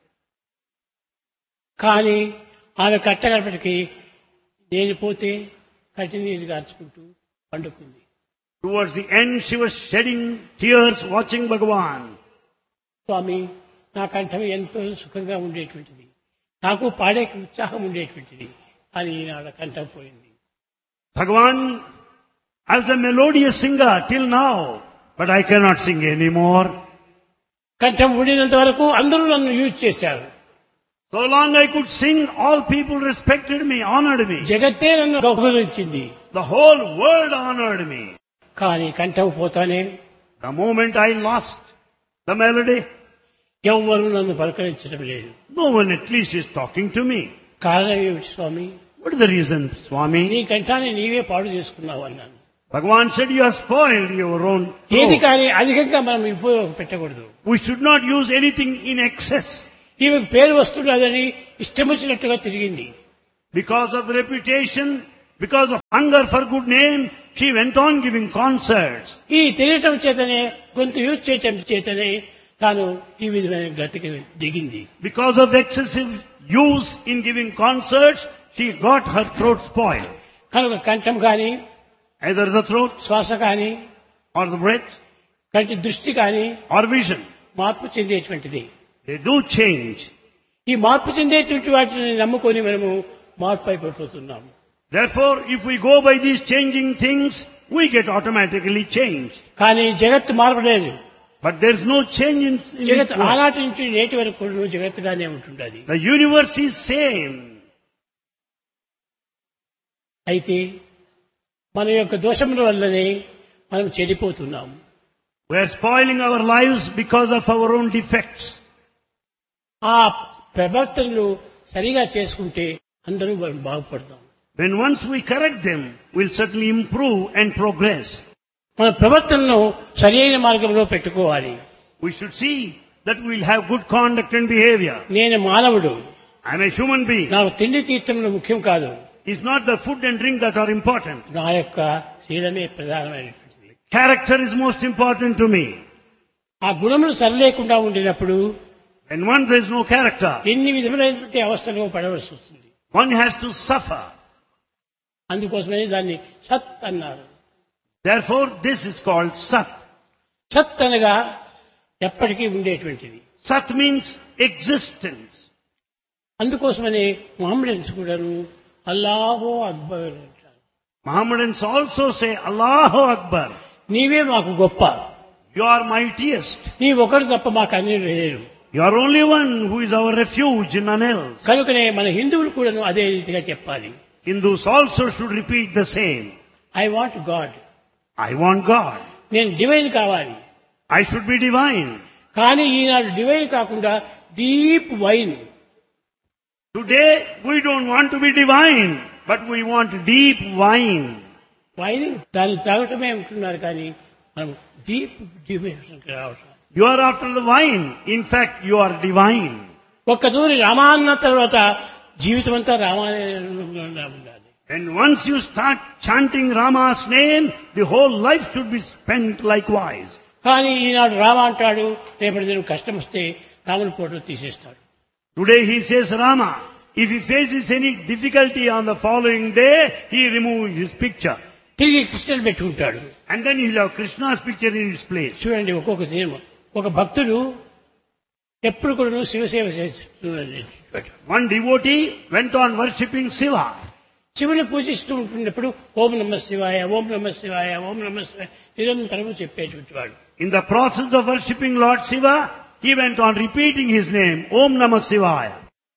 కానీ ఆమె కట్టగడపటికి నేను పోతే కటినీరు గార్చుకుంటూ పండుకుంది. Towards the end, she was shedding tears watching Bhagavan. స్వామి, నా కంఠం ఎంతో సుఖంగా ఉండేటువంటిది, నాకు పాడే ఉత్సాహం ఉండేటువంటిది, అని ఈనాడు కంఠం పోయింది. Bhagavan, I was a melodious singer till now, but I cannot sing anymore. కంఠం ఉండినంత వరకు అందరూ నన్ను యూజ్ చేశారు. So long I could sing, all people respected me, honored me. జగత్తే నన్ను గౌరవించింది. The whole world honored me. కానీ కంఠం పోతానే The moment I lost the melody, ఎవ్వరూ నన్ను పలకరించడం లేదు. no one at least is talking to me. కారణం ఏమిటి స్వామి? What is the reason, Swami? నీ కంఠాన్ని నీవే పాడు చేసుకున్నావు అన్నాను. Bhagavan said you have spoiled your own ఏది throat. కానీ అధికంగా మనం ఉపయోగం పెట్టకూడదు. We should not use anything in excess. ఈమె పేరు వస్తున్నదని ఇష్టం వచ్చినట్టుగా తిరిగింది. Because of reputation, because of hunger for good name, she went on giving concerts. ఈ తిరగటం చేతనే గొంతు యూజ్ చేయటం చేతనే తాను ఈ విధమైన గతికి దిగింది. Because of excessive use in giving concerts, she got her throat spoiled. కనుక కంఠం కానీ, Either the throat శ్వాస కానీ, or the breath కంటి దృష్టి కానీ or vision. మార్పు చెందేటువంటిది. They do change. ఈ మార్పు చెందేటువంటి వాటిని నమ్ముకొని మనము మార్పు అయిపోతున్నాము. Therefore, if we go by these changing things, we get automatically changed. కానీ జగత్తు మారలేదు. But there is no change in, in జగత్ it. ఆనాటి నుంచి నేటి వరకు కూడా జగత్తుగానే ఉంటుండది. The universe is same. అయితే మన యొక్క దోషముల వల్లనే మనం చెడిపోతున్నాము. We are spoiling our lives because of our own defects. ఆ ప్రవర్తనలు సరిగా చేసుకుంటే అందరూ మనం బాగుపడతాం. When once we correct them, we'll certainly improve and progress. మన ప్రవర్తనను సరైన మార్గంలో పెట్టుకోవాలి. We should see that we'll have good conduct and behavior. నేను మానవుడు, I'm a human being. నాకు తిండి తీర్థములు ముఖ్యం కాదు. It's not the food and drink that are important. నా యొక్క శీలమే ప్రధానమైనటువంటిది. Character is most important to me. ఆ గుణములు సరిలేకుండా ఉండినప్పుడు When once there is no character, ఎన్ని విధములైనటువంటి అవస్థలు పడవలసి వస్తుంది. one has to suffer. అందుకోసమే దాన్ని సత్ అన్నారు. Therefore, this is called Sat. సత్ అనగా ఎప్పటికీ ఉండేటువంటిది. Sat means existence. అందుకోసమనే మొహమ్మడన్స్ కూడాను అల్లాహో అక్బర్ అంటారు. Mohammedans also say Allahu Akbar. నీవే మాకు గొప్ప, You are mightiest. నీ ఒకరు తప్ప మాకు అన్ని లేరు. You are only one who is our refuge, none else. కనుకనే మన హిందువులు కూడాను అదే రీతిగా చెప్పాలి. Hindus also should repeat the same. I want God, I want God. నేను డివైన్ కావాలి. I should be divine. కానీ ఈనాడు డివైన్ కాకుండా deep wine, Today, we don't want to be divine, but we want deep wine. Wine దాన్ని తాగటమే ఉంటున్నారు కానీ మనం deep డివైన్కి రావటం. You are after the wine. In fact, you are divine. ఒక్క తూరి రామాన్న తర్వాత జీవితం అంతా రామానే ఉండాలి. And once you start chanting Rama's name, the whole life should be spent likewise. కానీ ఈనాడు రామ అంటాడు, రేపటి దినం కష్టం వస్తే రాముని ఫోటో తీసేస్తాడు. Today he says Rama. If he faces any difficulty on the following day, he removes his picture. తిరిగి కృష్ణుని పెట్టుకుంటాడు. And then he'll have Krishna's picture in its place. చూడండి, ఒక్కొక్క సినిమా ఒక భక్తుడు ఎప్పుడు కూడా శివసేవ చేస్తున్నాడు. One devotee went on worshipping Shiva. శివుని పూజిస్తూ ఉంటున్నప్పుడు ఓం నమ శివాయ, ఓం నమ శివాయ, ఓం నమ శివాయ నిరంతరము చెప్పేటువంటి వాడు. In the process of worshipping Lord Shiva, he went on repeating his name, Om Namah Shivaya.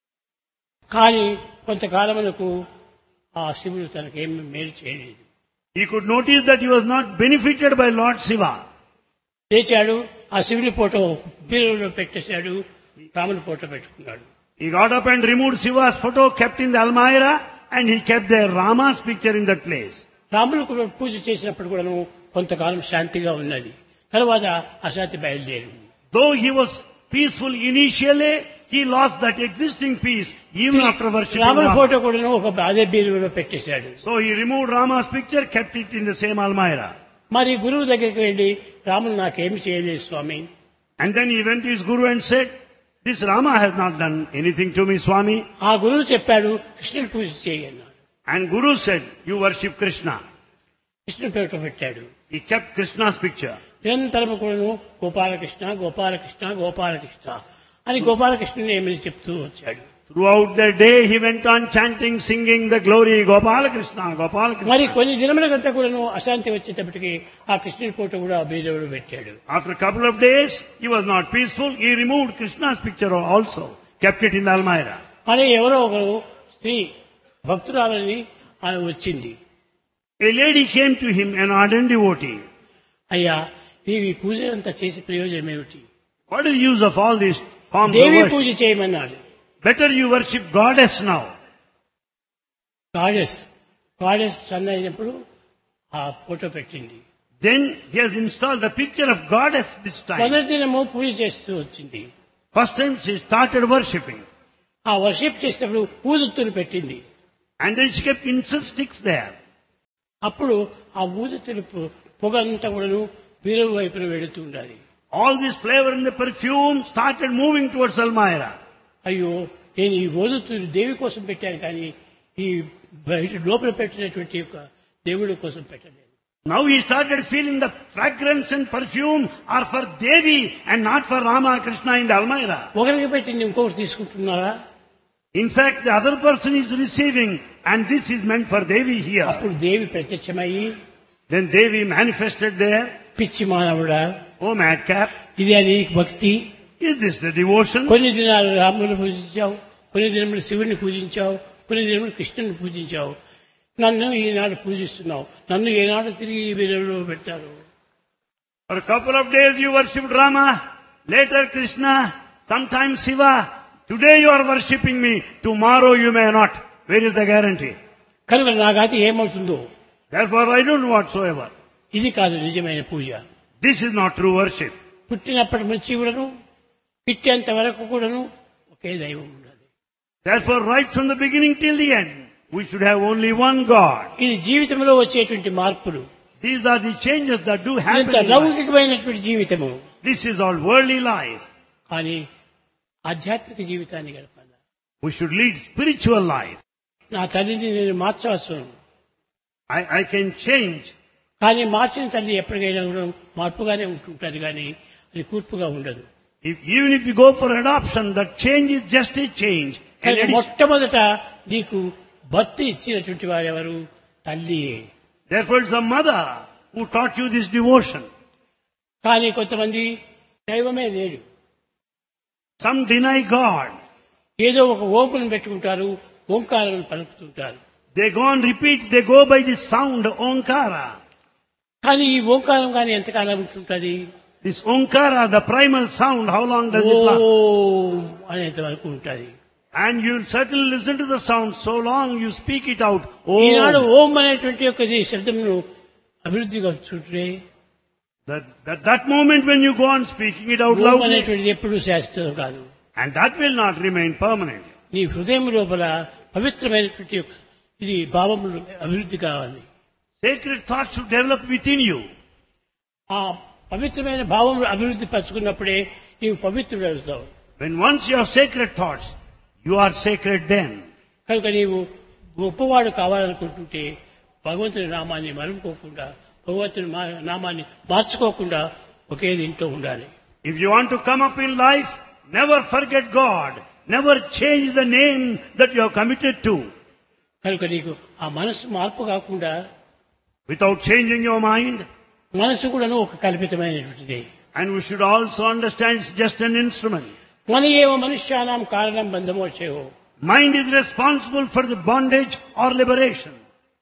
కానీ కొంతకాలమునకు ఆ శివుడు తనకేం మేలు చేయలేదు. He could notice that he was not benefited by Lord Shiva. లేచాడు, ఆ శివుని ఫోటో బీరులో పెట్టేశాడు, రాముని ఫోటో పెట్టుకున్నాడు. He got up and removed Shiva's photo, kept in the Almirah, and he kept the Rama's picture in that place. రాముడు కూడా పూజ చేసినప్పుడు కూడాను కొంతకాలం శాంతిగా ఉన్నది. తర్వాత అశాంతి బయలుదేరింది. Though he was peaceful initially, he lost that existing peace even after worshipping రాముని Rama. ఫోటో కూడాను ఒక అదే బీరులో పెట్టేశాడు. So he removed Rama's picture, kept it in the same Almirah. మరి గురువు దగ్గరికి వెళ్ళి రాముడు నాకేమి చేయలేదు స్వామి. And then he went to his Guru and said, this Rama has not done anything to me, Swami. ఆ గురువు చెప్పాడు కృష్ణుని పూజ చేయి అన్నాడు. And Guru said, you worship Krishna. కృష్ణుని ఫోటో పెట్టాడు. He kept Krishna's picture. నిరంతరము కూడాను గోపాలకృష్ణ గోపాలకృష్ణ గోపాలకృష్ణ అని గోపాలకృష్ణుని ఏమని చెప్తూ వచ్చాడు. Throughout the day he went on chanting, singing the glory, Gopala Krishna, Gopala Krishna. మరి కొన్ని దినములకంతా కూడాను అశాంతి వచ్చేటప్పటికి ఆ కృష్ణుని ఫోటో కూడా ఆ బీరులో పెట్టాడు. After a couple of days, he was not peaceful. He removed Krishna's picture also, kept it in the Almirah. మరి ఎవరో ఒకరు స్త్రీ భక్తురాలని ఆమె వచ్చింది. A lady came to him, an ardent devotee. అయ్యా, నీవు ఈ పూజలంతా చేసే ప్రయోజనం ఏమిటి? What is the use of all these forms of Devi worship? పూజ చేయమన్నాడు. Better you worship goddess now. Goddess goddess sun అయినప్పుడు ఆ ఫోటో పెట్టింది. Then he has installed the picture of goddess this time. మొదటి దినము పూజ చేస్తూ వచ్చింది. First time she started worshipping. ఆ worship చేసేటప్పుడు ఊదుతులు పెట్టింది. And then she kept incense sticks there. అప్పుడు ఆ ఊదుతులు పొగ అంతా కూడాను వీరవు వైపున వెళుతూ ఉండాలి. All this flavor in the perfume started moving towards Elmira. అయ్యో నేను ఈ ఊదుతులు దేవి కోసం పెట్టాను కానీ ఈ బయట లోపల పెట్టినటువంటి యొక్క దేవుడి కోసం పెట్టలేదు. Now he started feeling the fragrance and perfume are for Devi and not for Rama Krishna in Elmira. ఒకరికి పెట్టింది ఇంకొకరు తీసుకుంటున్నారా? In fact, the other person is receiving and this is meant for Devi here. అప్పుడు దేవి ప్రత్యక్షమయ్యి Then Devi manifested there. పిచ్చి మానవుడా, Oh madcap, ఇది అని భక్తి. is this the devotion? కొన్ని దినాలు రాముని పూజించావు, కొన్ని దినములు శివుని పూజించావు, కొన్ని దినములు కృష్ణుని పూజించావు. నన్ను ఈనాడు పూజిస్తున్నావు, నన్ను ఏనాడు తిరిగి వీరిలో పెడతారు? For a couple of days you worshipped Rama, later Krishna, sometimes Shiva. Today you are worshipping me, tomorrow you may not. Where is the guarantee? కనుక నా గతి ఏమవుతుందో? Therefore I don't know whatsoever. ఇది కాదు నిజమైన పూజ. This is not true worship. పుట్టినప్పటి నుంచి కూడాను పిట్టేంత వరకు కూడాను ఒకే దైవం ఉండాలి. Therefore right from the beginning till the end, we should have only one God. ఇది జీవితంలో వచ్చేటువంటి మార్పులు. These are the changes that do happen ఇంత in life. లౌకికమైనటువంటి జీవితము. This is all worldly life. కానీ ఆధ్యాత్మిక జీవితాన్ని గడపాలి. We should lead spiritual life. నా తల్లిని నేను మార్చవచ్చు, I, I can change. కానీ మార్చిన తల్లి ఎప్పటికైనా కూడా మార్పుగానే ఉంటుంటుంది, కానీ అది కూర్పుగా ఉండదు. If, even if you go for adoption, that change is just a change. కానీ And it is- మొట్టమొదట నీకు భర్త ఇచ్చినటువంటి వారెవరు? తల్లియే. Therefore it's the mother who taught you this devotion. కానీ కొంతమంది దైవమే లేడు, Some deny God. ఏదో ఒక ఓంకులను పెట్టుకుంటారు, ఓంకారాలను పలుకుతుంటారు. They go and repeat, they go by the sound Omkara. కానీ ఈ ఓంకారం కానీ ఎంతకాలం ఉంటుంటుంది? This Omkara, the primal sound, how long does it last? ఓం అనేంత వరకు ఉంటుంది. And you'll certainly listen to the sound so long you speak it out. Eenadu Oh, ఓం అనేటువంటి యొక్క శబ్దమును అభివృద్ధిగా చూడే that, that, that moment when you go on speaking it out Om loudly, అనేటువంటిది ఎప్పుడూ శాశ్వతం కాదు. and that will not remain permanent. నీ హృదయం లోపల పవిత్రమైనటువంటి యొక్క ఇది భావములు అభివృద్ధి కావాలి. Sacred thoughts should develop within you. ఆ పవిత్రమైన భావములు అభివృద్ధి పరచుకున్నప్పుడే నీవు పవిత్రుడు అవుతావు. When once you have sacred thoughts, you are sacred then. కనుక నీవు గొప్పవాడు కావాలనుకుంటుంటే భగవంతుని నామాన్ని మరుపుకోకుండా, భగవంతుని మా- నామాన్ని మార్చుకోకుండా ఒకే దీంట్లో ఉండాలి. If you want to come up in life, never forget God. Never change the name that you have committed to. కనుక నీకు ఆ మనసు మార్పు కాకుండా, Without changing your mind. మనసు కూడాను ఒక కల్పితమైనటువంటిది. And we should also understand it's just an instrument. మన ఏవ మనుష్యానాం కారణం బంధమోక్షయో. Mind is responsible for the bondage or liberation.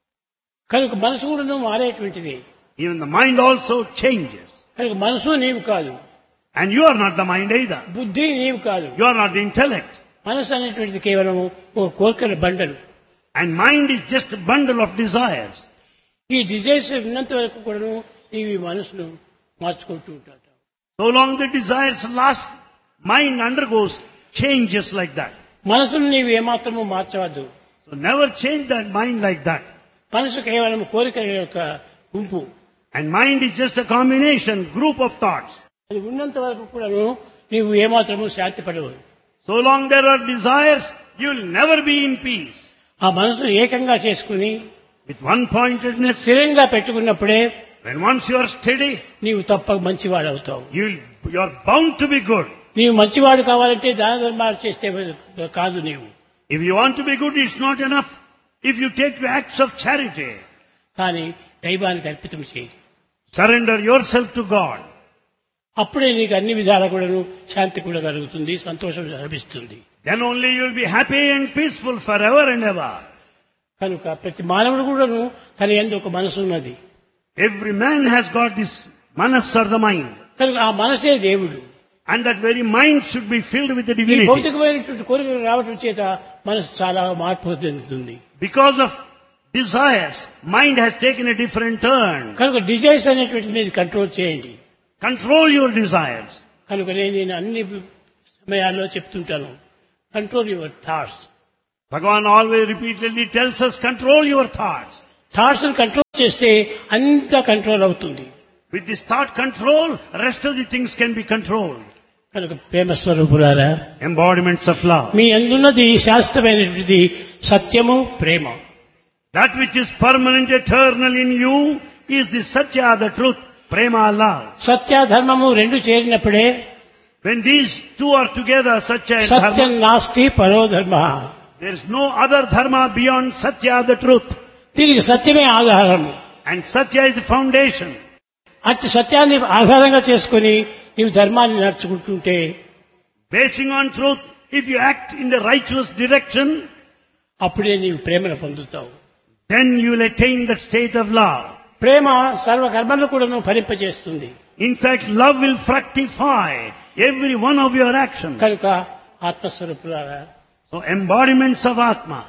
కనుక మనసు కూడాను మారేటువంటిది. Even the mind also changes. కనుక మనసు నీవు కాదు, And you are not the mind either. బుద్ధి నీవు కాదు. You are not the intellect. మనసు అనేటువంటిది కేవలం ఒక కోరికల బండలు. And mind is just a bundle of desires. ఈ డిజైర్స్ ఉన్నంత వరకు కూడాను నీవు ఈ మనసును మార్చుకుంటూ ఉంటాడు. So long the desires last, mind undergoes changes like that. మనసును నీవు ఏమాత్రము మార్చవద్దు. So never change that mind like that. మనసు కేవలం కోరికల యొక్క గుంపు. And mind is just a combination, group of thoughts. అది ఉన్నంత వరకు కూడాను నీవు ఏమాత్రము శాంతి పడవు. So long there are desires, you will never be in peace. ఆ మనసును ఏకంగా చేసుకుని With one-pointedness, స్థిరంగా పెట్టుకున్నప్పుడే when once you are steady, నీవు తప్పక మంచివాడవుతావు. you you are bound to be good. నీవు మంచివాడు కావాలంటే దాన ధర్మాలు చేస్తే కాదు. నీవు If you want to be good, it's not enough if you take the acts of charity. కానీ దైవానికి అర్పితం చేయి. Surrender yourself to God. అప్పుడే నీకు అన్ని విధాలా కూడాను శాంతి కూడా కలుగుతుంది, సంతోషం లభిస్తుంది. Then only you will be happy and peaceful forever and ever. కనుక ప్రతి మానవుడు కూడాను తన యందు ఒక మనసు ఉన్నది. Every man has got this manas or the mind. కనుక ఆ మనసే దేవుడు. And that very mind should be filled with the ఈ divinity. భౌతికమైనటువంటి కోరికలు రావటం చేత మనసు చాలా మార్పు చెందుతుంది. Because of desires, mind has taken a different turn. కనుక డిజైర్స్ అనేటువంటి మీరు కంట్రోల్ చేయండి. Control your desires. కనుక నేను నేను అన్ని సమయాల్లో చెప్తుంటాను, control your thoughts. Bhagavan always repeatedly tells us, control your thoughts. Thoughts control చేస్తే అంతా కంట్రోల్ అవుతుంది. With this thought control, rest of the things can be controlled. కనుక ప్రేమ స్వరూపులారా, Embodiments of love. మీ అందున్నది శాస్త్రమైనటువంటిది సత్యము, ప్రేమ. That which is permanent, eternal in you is the Satya, the truth, Prema, love. సత్య ధర్మము రెండు చేరినప్పుడే When these two are together, Satya and Satyam Dharma, నాస్తి పరో ధర్మ. there is no other Dharma beyond Satya, the truth. దీనికి సత్యమే ఆధారము. And Satya is the foundation. అట్టి సత్యాన్ని ఆధారంగా చేసుకుని నీవు ధర్మాన్ని నడుచుకుంటుంటే, Basing on truth, if you act in the righteous direction, అప్పుడే నీవు ప్రేమను పొందుతావు. then you will attain that state of love. ప్రేమ సర్వ కర్మలను కూడా ఫలింపజేస్తుంది. In fact, love will fructify every one of your actions. కనుక ఆత్మస్వరూపులారా, So, embodiments of Atma.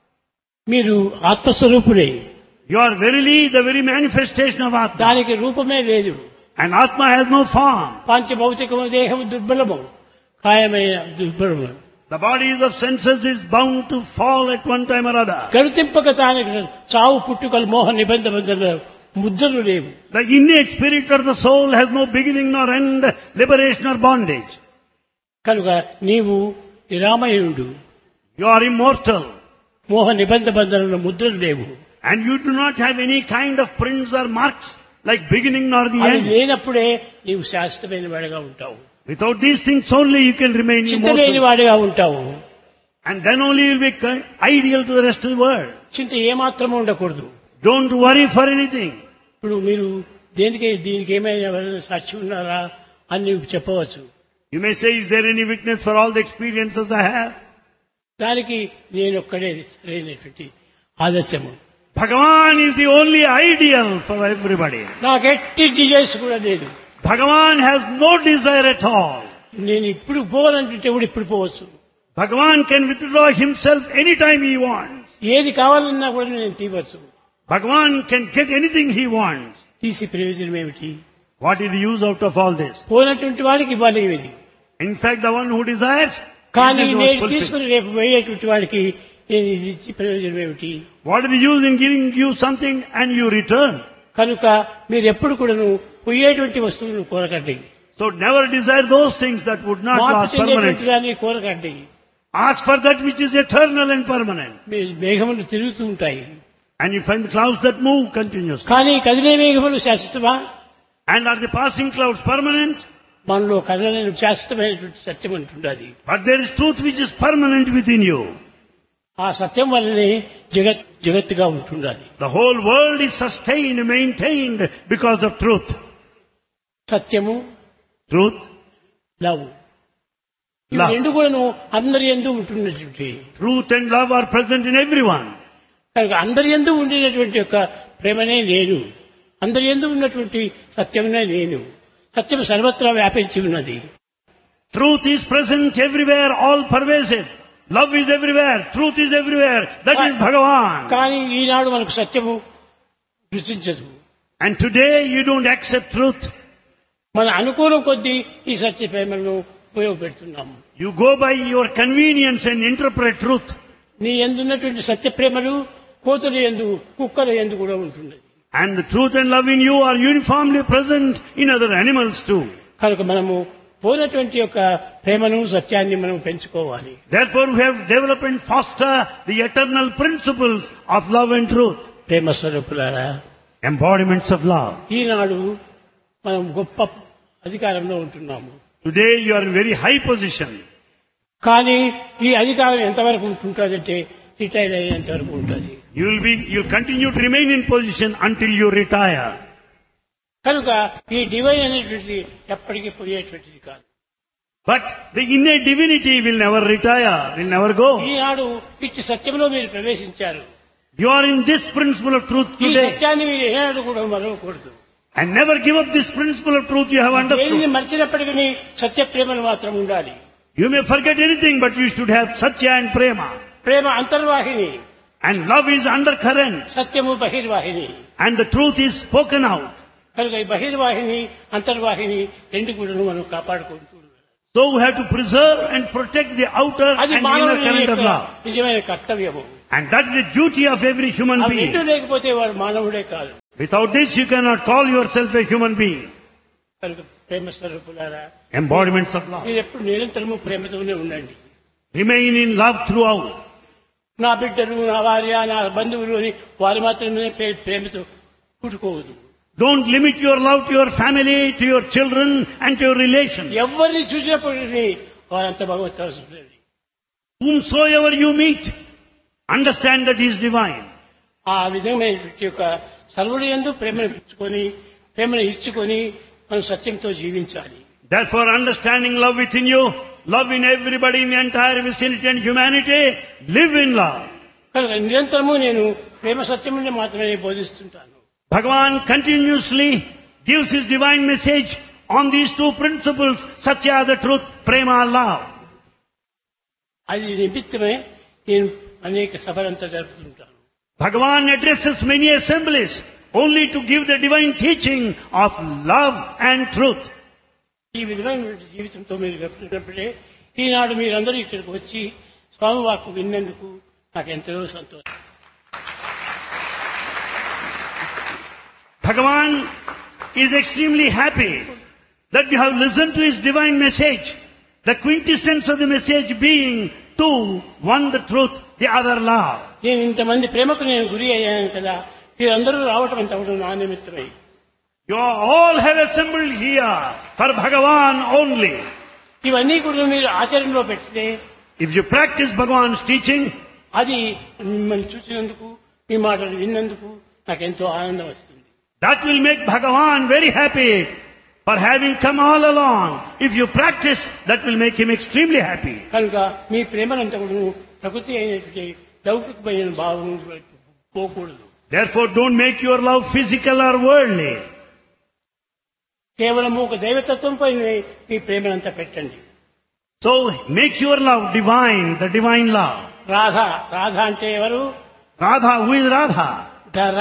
మీరు ఆత్మస్వరూపులే. You are verily the very manifestation of Atma. దానికి రూపమే లేదు. And Atma has no form. పంచభౌతికము దేహము దుర్బలము, కాయమైన దుర్బలము. The bodies of senses is bound to fall at one time or other. గడితింపక తానికి చావు పుట్టుకలు మోహ నిబంధ బంధనలు ముద్రలు లేవు. The innate spirit of the soul has no beginning nor end, liberation or bondage. కనుక నీవు నిరామయుడు, You are immortal. మోహ నిబంధ బంధనలు ముద్రలు లేవు. And you do not have any kind of prints or marks like beginning nor the అది end. లేనప్పుడే నీవు శాశ్వతమైన వాడిగా ఉంటావు. Without these things only you can remain చింత లేని immortal. వాడిగా ఉంటావు. And then only you will be ki- ideal to the rest of the world. చింత ఏమాత్రము ఉండకూడదు. Don't worry for anything. ఇప్పుడు మీరు దేనికి దీనికి ఏమైనా ఎవరైనా సాక్షి ఉన్నారా అని నీవు చెప్పవచ్చు. You may say, is there any witness for all the experiences I have? దానికి నేను ఒక్కడే సరైనటువంటి ఆదర్శము. Bhagavan is the only ideal for everybody. నాకు ఎట్టి డిజైర్స్ కూడా లేదు. Bhagavan has no desire at all. నేను ఇప్పుడు పోవాలంటే కూడా ఇప్పుడు పోవచ్చు. Bhagavan can withdraw himself anytime he wants. ఏది కావాలన్నా కూడా నేను తీవచ్చు. Bhagavan can get anything he wants. తీసి ప్రయోజనం ఏమిటి? What is the use out of all this? పోయినటువంటి వాడికి ఇవ్వాలి ఇది. In fact, the one who desires, కానీ he does not నేను fulfill. తీసుకుని రేపు పోయేటువంటి వాడికి నేను ఇది ఇచ్చి ప్రయోజనం ఏమిటి? What is the use in giving you something and you return? కనుక మీరు ఎప్పుడు కూడాను పోయేటువంటి వస్తువులను కోరకండి. So never desire those things that would not మార్పు last చెందేటువంటి permanently. దాన్ని కోరకండి. Ask for that which is eternal and permanent. మీ మేఘములు తిరుగుతూ ఉంటాయి, And you find clouds that move continuously. కానీ కదిలే మేఘములు శాశ్వతమా? And are the passing clouds permanent? మనలో కదలని శాశ్వతమైనటువంటి సత్యం అంటుండది. But there is truth which is permanent within you. ఆ సత్యం వల్లనే జగత్ జగత్తుగా ఉంటుండాలి. The whole world is sustained, maintained because of truth. సత్యము, Truth, లవ్, ఇవి love. రెండు కూడాను అందరి యందు ఉంటున్నటువంటి, Truth and love are present in everyone. కనుక అందరి యందు ఉండినటువంటి యొక్క ప్రేమనే నేను, అందరి యందు ఉన్నటువంటి సత్యమునే నేను. సత్యం సర్వత్రా వ్యాపించి ఉన్నది. Truth is present everywhere, all pervasive. Love is everywhere. Truth is everywhere. That is Bhagavan. కానీ ఈనాడు మనకు సత్యము రుచించదు. And today you don't accept truth. మన అనుకూలం కొద్దీ ఈ సత్య ప్రేమలను ఉపయోగపెడుతున్నాము. You go by your convenience and interpret truth. నీ ఎందున్నటువంటి సత్య ప్రేమలు కోతుల యందు, కుక్కల యందు కూడా ఉంటున్నది. And the truth and love in you are uniformly present in other animals too. కనుక మనము పోయినటువంటి యొక్క ప్రేమను సత్యాన్ని మనం పెంచుకోవాలి. Therefore we have developed and foster the eternal principles of love and truth. ప్రేమ స్వరూపులారా, Embodiments of love. ఈనాడు మనం గొప్ప అధికారంలో ఉంటున్నాము. Today you are in very high position. కానీ ఈ అధికారం ఎంతవరకు ఉంటుందంటే రిటైర్ అయ్యేంత వరకు ఉంటుంది. You will be, you will continue to remain in position until you retire. కనుక ఈ డివైన్ అనేటువంటిది ఎప్పటికీ పోయేటువంటిది కాదు. But the innate divinity will never retire, will never go. ఈనాడు ఇట్టి సత్యంలో మీరు ప్రవేశించారు. You are in this principle of truth ఈ today. సత్యాన్ని మీరు ఏనాడు కూడా మరవకూడదు. And never give up this principle of truth you have దేనిని understood. మర్చినప్పటికీ సత్య ప్రేమలు మాత్రం ఉండాలి. You may forget anything, but you should have Satya and Prema. Prema అంతర్వాహిని, And love is undercurrent. సత్యము బహిర్వాహిని. And the truth is spoken out. కనుక ఈ బహిర్వాహిని అంతర్వాహిని రెండు కూడా మనం కాపాడుకుంటూ ఉండాలి. So we have to preserve and protect the outer అది and inner మానవుని current of యొక్క love. నిజమైన కర్తవ్యము. And that is the duty of every human అవి రెండు being. లేకపోతే వాడు మానవుడే కాదు. Without this you cannot call yourself a human being. కనుక ప్రేమ స్వరూపులారా, Embodiments of love. మీరు ఎప్పుడు నిరంతరము ప్రేమతోనే ఉండండి. Remain in love throughout. నా బిడ్డలు, నా భార్య, నా బంధువులు అని వారు మాత్రమే ప్రే- ప్రేమతో పుట్టుకోవద్దు. Don't limit your love to your family, to your children and to your relations. ఎవరిని చూసినప్పటికీ వారంతా భగవత్. Whomsoever you meet, understand that he is divine. ఆ విధమైనటువంటి యొక్క సర్వుడి యందు ప్రేమను ఇచ్చుకొని ప్రేమను ఇచ్చుకొని మనం సత్యంతో జీవించాలి. Therefore, understanding love within you, love in everybody in the entire vicinity and humanity, live in love. కనుక నిరంతరము నేను ప్రేమ సత్యముని మాత్రమే బోధిస్తుంటాను. Bhagavan continuously gives his divine message on these two principles, Satya the truth, Prema love. అది నిమిత్తమే నేను అనేక సభలంతా జరుపుతుంటాను. Bhagavan addresses many assemblies only to give the divine teaching of love and truth. ఈ విధమైనటువంటి జీవితంతో మీరు గడిపినప్పుడే ఈనాడు మీరందరూ ఇక్కడికి వచ్చి స్వామి వాక్కు విన్నందుకు నాకు ఎంతో సంతోషం. Bhagavan is extremely happy that you have listened to his divine message, the quintessence of the message being two, one the truth, the other love. నేను ఇంతమంది ప్రేమకు నేను గురి అయ్యాను కదా, మీరందరూ రావటం అంత కూడా నా నిమిత్తమై. You all have assembled here for Bhagavan only. ఇవన్నీ కూడా మీరు ఆచరణలో పెడితే If you practice Bhagavan's teaching, అది మిమ్మల్ని చూసినందుకు మీ మాటలు విన్నందుకు నాకు ఎంతో ఆనందం వస్తుంది. that will make Bhagavan very happy for having come all along. If you practice, that will make him extremely happy. కనుక మీ ప్రేమనంతా కూడా ప్రకృతి అయినటువంటి లౌకికమైన భావం వైపు పోకూడదు. Therefore, don't make your love physical or worldly. కేవలము ఒక దైవతత్వంపై మీ ప్రేమనంతా పెట్టండి. So, make your love divine, the divine love. Radha Radha అంటే ఎవరు? Radha, who is Radha? ధర,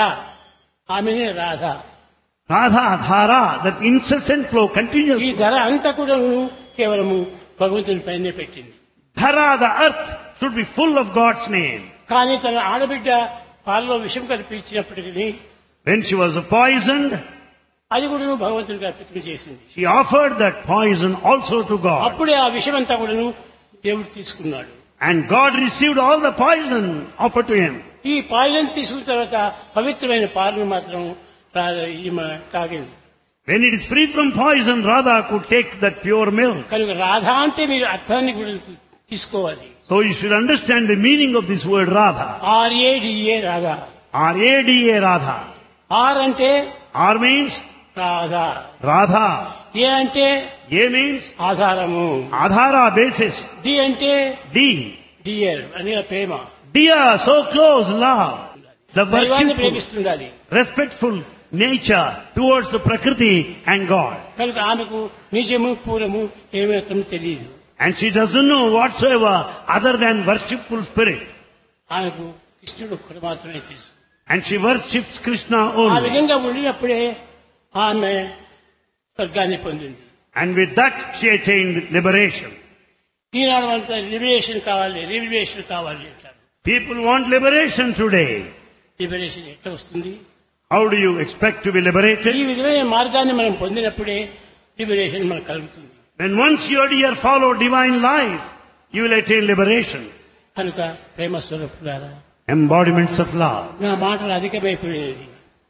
ఆమెనే Radha. Radha, Dhara, that incessant flow, ఈ continuous. ధర అంతా కూడా కేవలము భగవంతుని పైనే పెట్టింది. Dhara, the earth, should be full of God's name. కానీ తన ఆడబిడ్డ పాలలో విషం కల్పించినప్పటికీ When she was poisoned, అది కూడా భగవంతునికి అర్పితం చేసింది. she offered that poison also to God. అప్పుడే ఆ విషం అంతా కూడాను దేవుడు తీసుకున్నాడు. And God received all the poison offered to him. ఈ పాయిజన్ తీసుకున్న తర్వాత పవిత్రమైన పాలను మాత్రం రా- ఈమె తాగింది. When it is free from poison, Radha could take that pure milk. కనుక రాధ అంటే మీరు అర్థాన్ని కూడా తీసుకోవాలి. So you should understand the meaning of this word Radha. ఆర్ఏడిఏ Radha. R A D A Radha. Are అంటే R means రాధ, Radha. ఏ అంటే A means ఆధారము, Adhara, basis. D అంటే D. డియర్ అనే ప్రేమ. Dear, so close, love. The దైవాన్ని worshipful, ప్రేమిస్తుండాలి. respectful nature towards the Prakriti and God. కనుక ఆమెకు నిజము పూరము ఏమాత్రం తెలియదు. And she doesn't know whatsoever other than worshipful spirit. ఆమెకు కృష్ణుడు ఒక్కడు మాత్రమే తెలుసు. And she worships Krishna ఆ only. విధంగా ఉండినప్పుడే ఆమె స్వర్గాన్ని పొందింది. And with that she attained liberation. ఈనాడు అంతా లిబరేషన్ కావాలి, లిబరేషన్ కావాలి అంటారు. People want liberation today. Liberation ఎట్లా వస్తుంది? How do you expect to be ఈ liberated? విధమైన మార్గాన్ని మనం పొందినప్పుడే లిబరేషన్ మనకు కలుగుతుంది. When once you dear follow divine life, you will attain liberation. కనుక ప్రేమ స్వరూపులారా, Embodiments of love. నా మాటలు అధికమైపోయినది.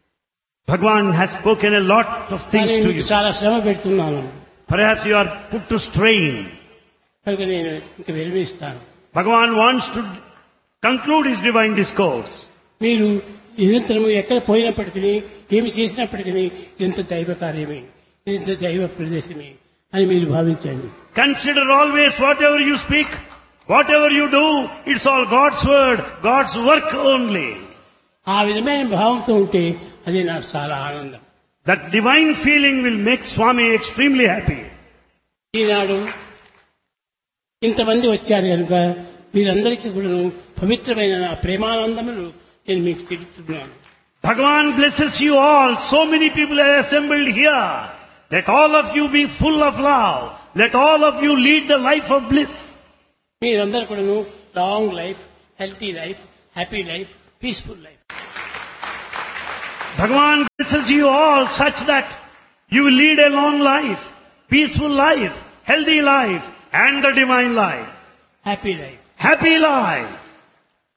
Bhagavan has spoken a lot of కానీ things to మీకు you. చాలా శ్రమ పెడుతున్నాను. Perhaps you are put to strain. కనుక నేను ఇంక విరమిస్తాను. Bhagavan wants to conclude his divine discourse. మీరు నిరంతరము ఎక్కడ పోయినప్పటికీ ఏమి చేసినప్పటికీ ఎంత దైవ కార్యమే, ఎంత దైవ ప్రదేశమే అని మీరు భావించండి. Consider always whatever you speak, whatever you do, it's all God's word, God's work only. ఆ విధమైన భావంతో ఉంటే అది నాకు చాలా ఆనందం. That divine feeling will make Swami extremely happy. ఈనాడు ఇంతమంది వచ్చారు కనుక మీరందరికీ కూడా పవిత్రమైన నా ప్రేమానందములు నేను మీకు తెలుపుతున్నాను. Bhagavan blesses you all. So many people are assembled here. Let all of you be full of love. Let all of you lead the life of bliss. మీరందరూ కూడా long life, healthy life, happy life, peaceful life. Bhagavan blesses you all such that you will lead a long life, peaceful life, healthy life, and the divine life. Happy life. Happy life.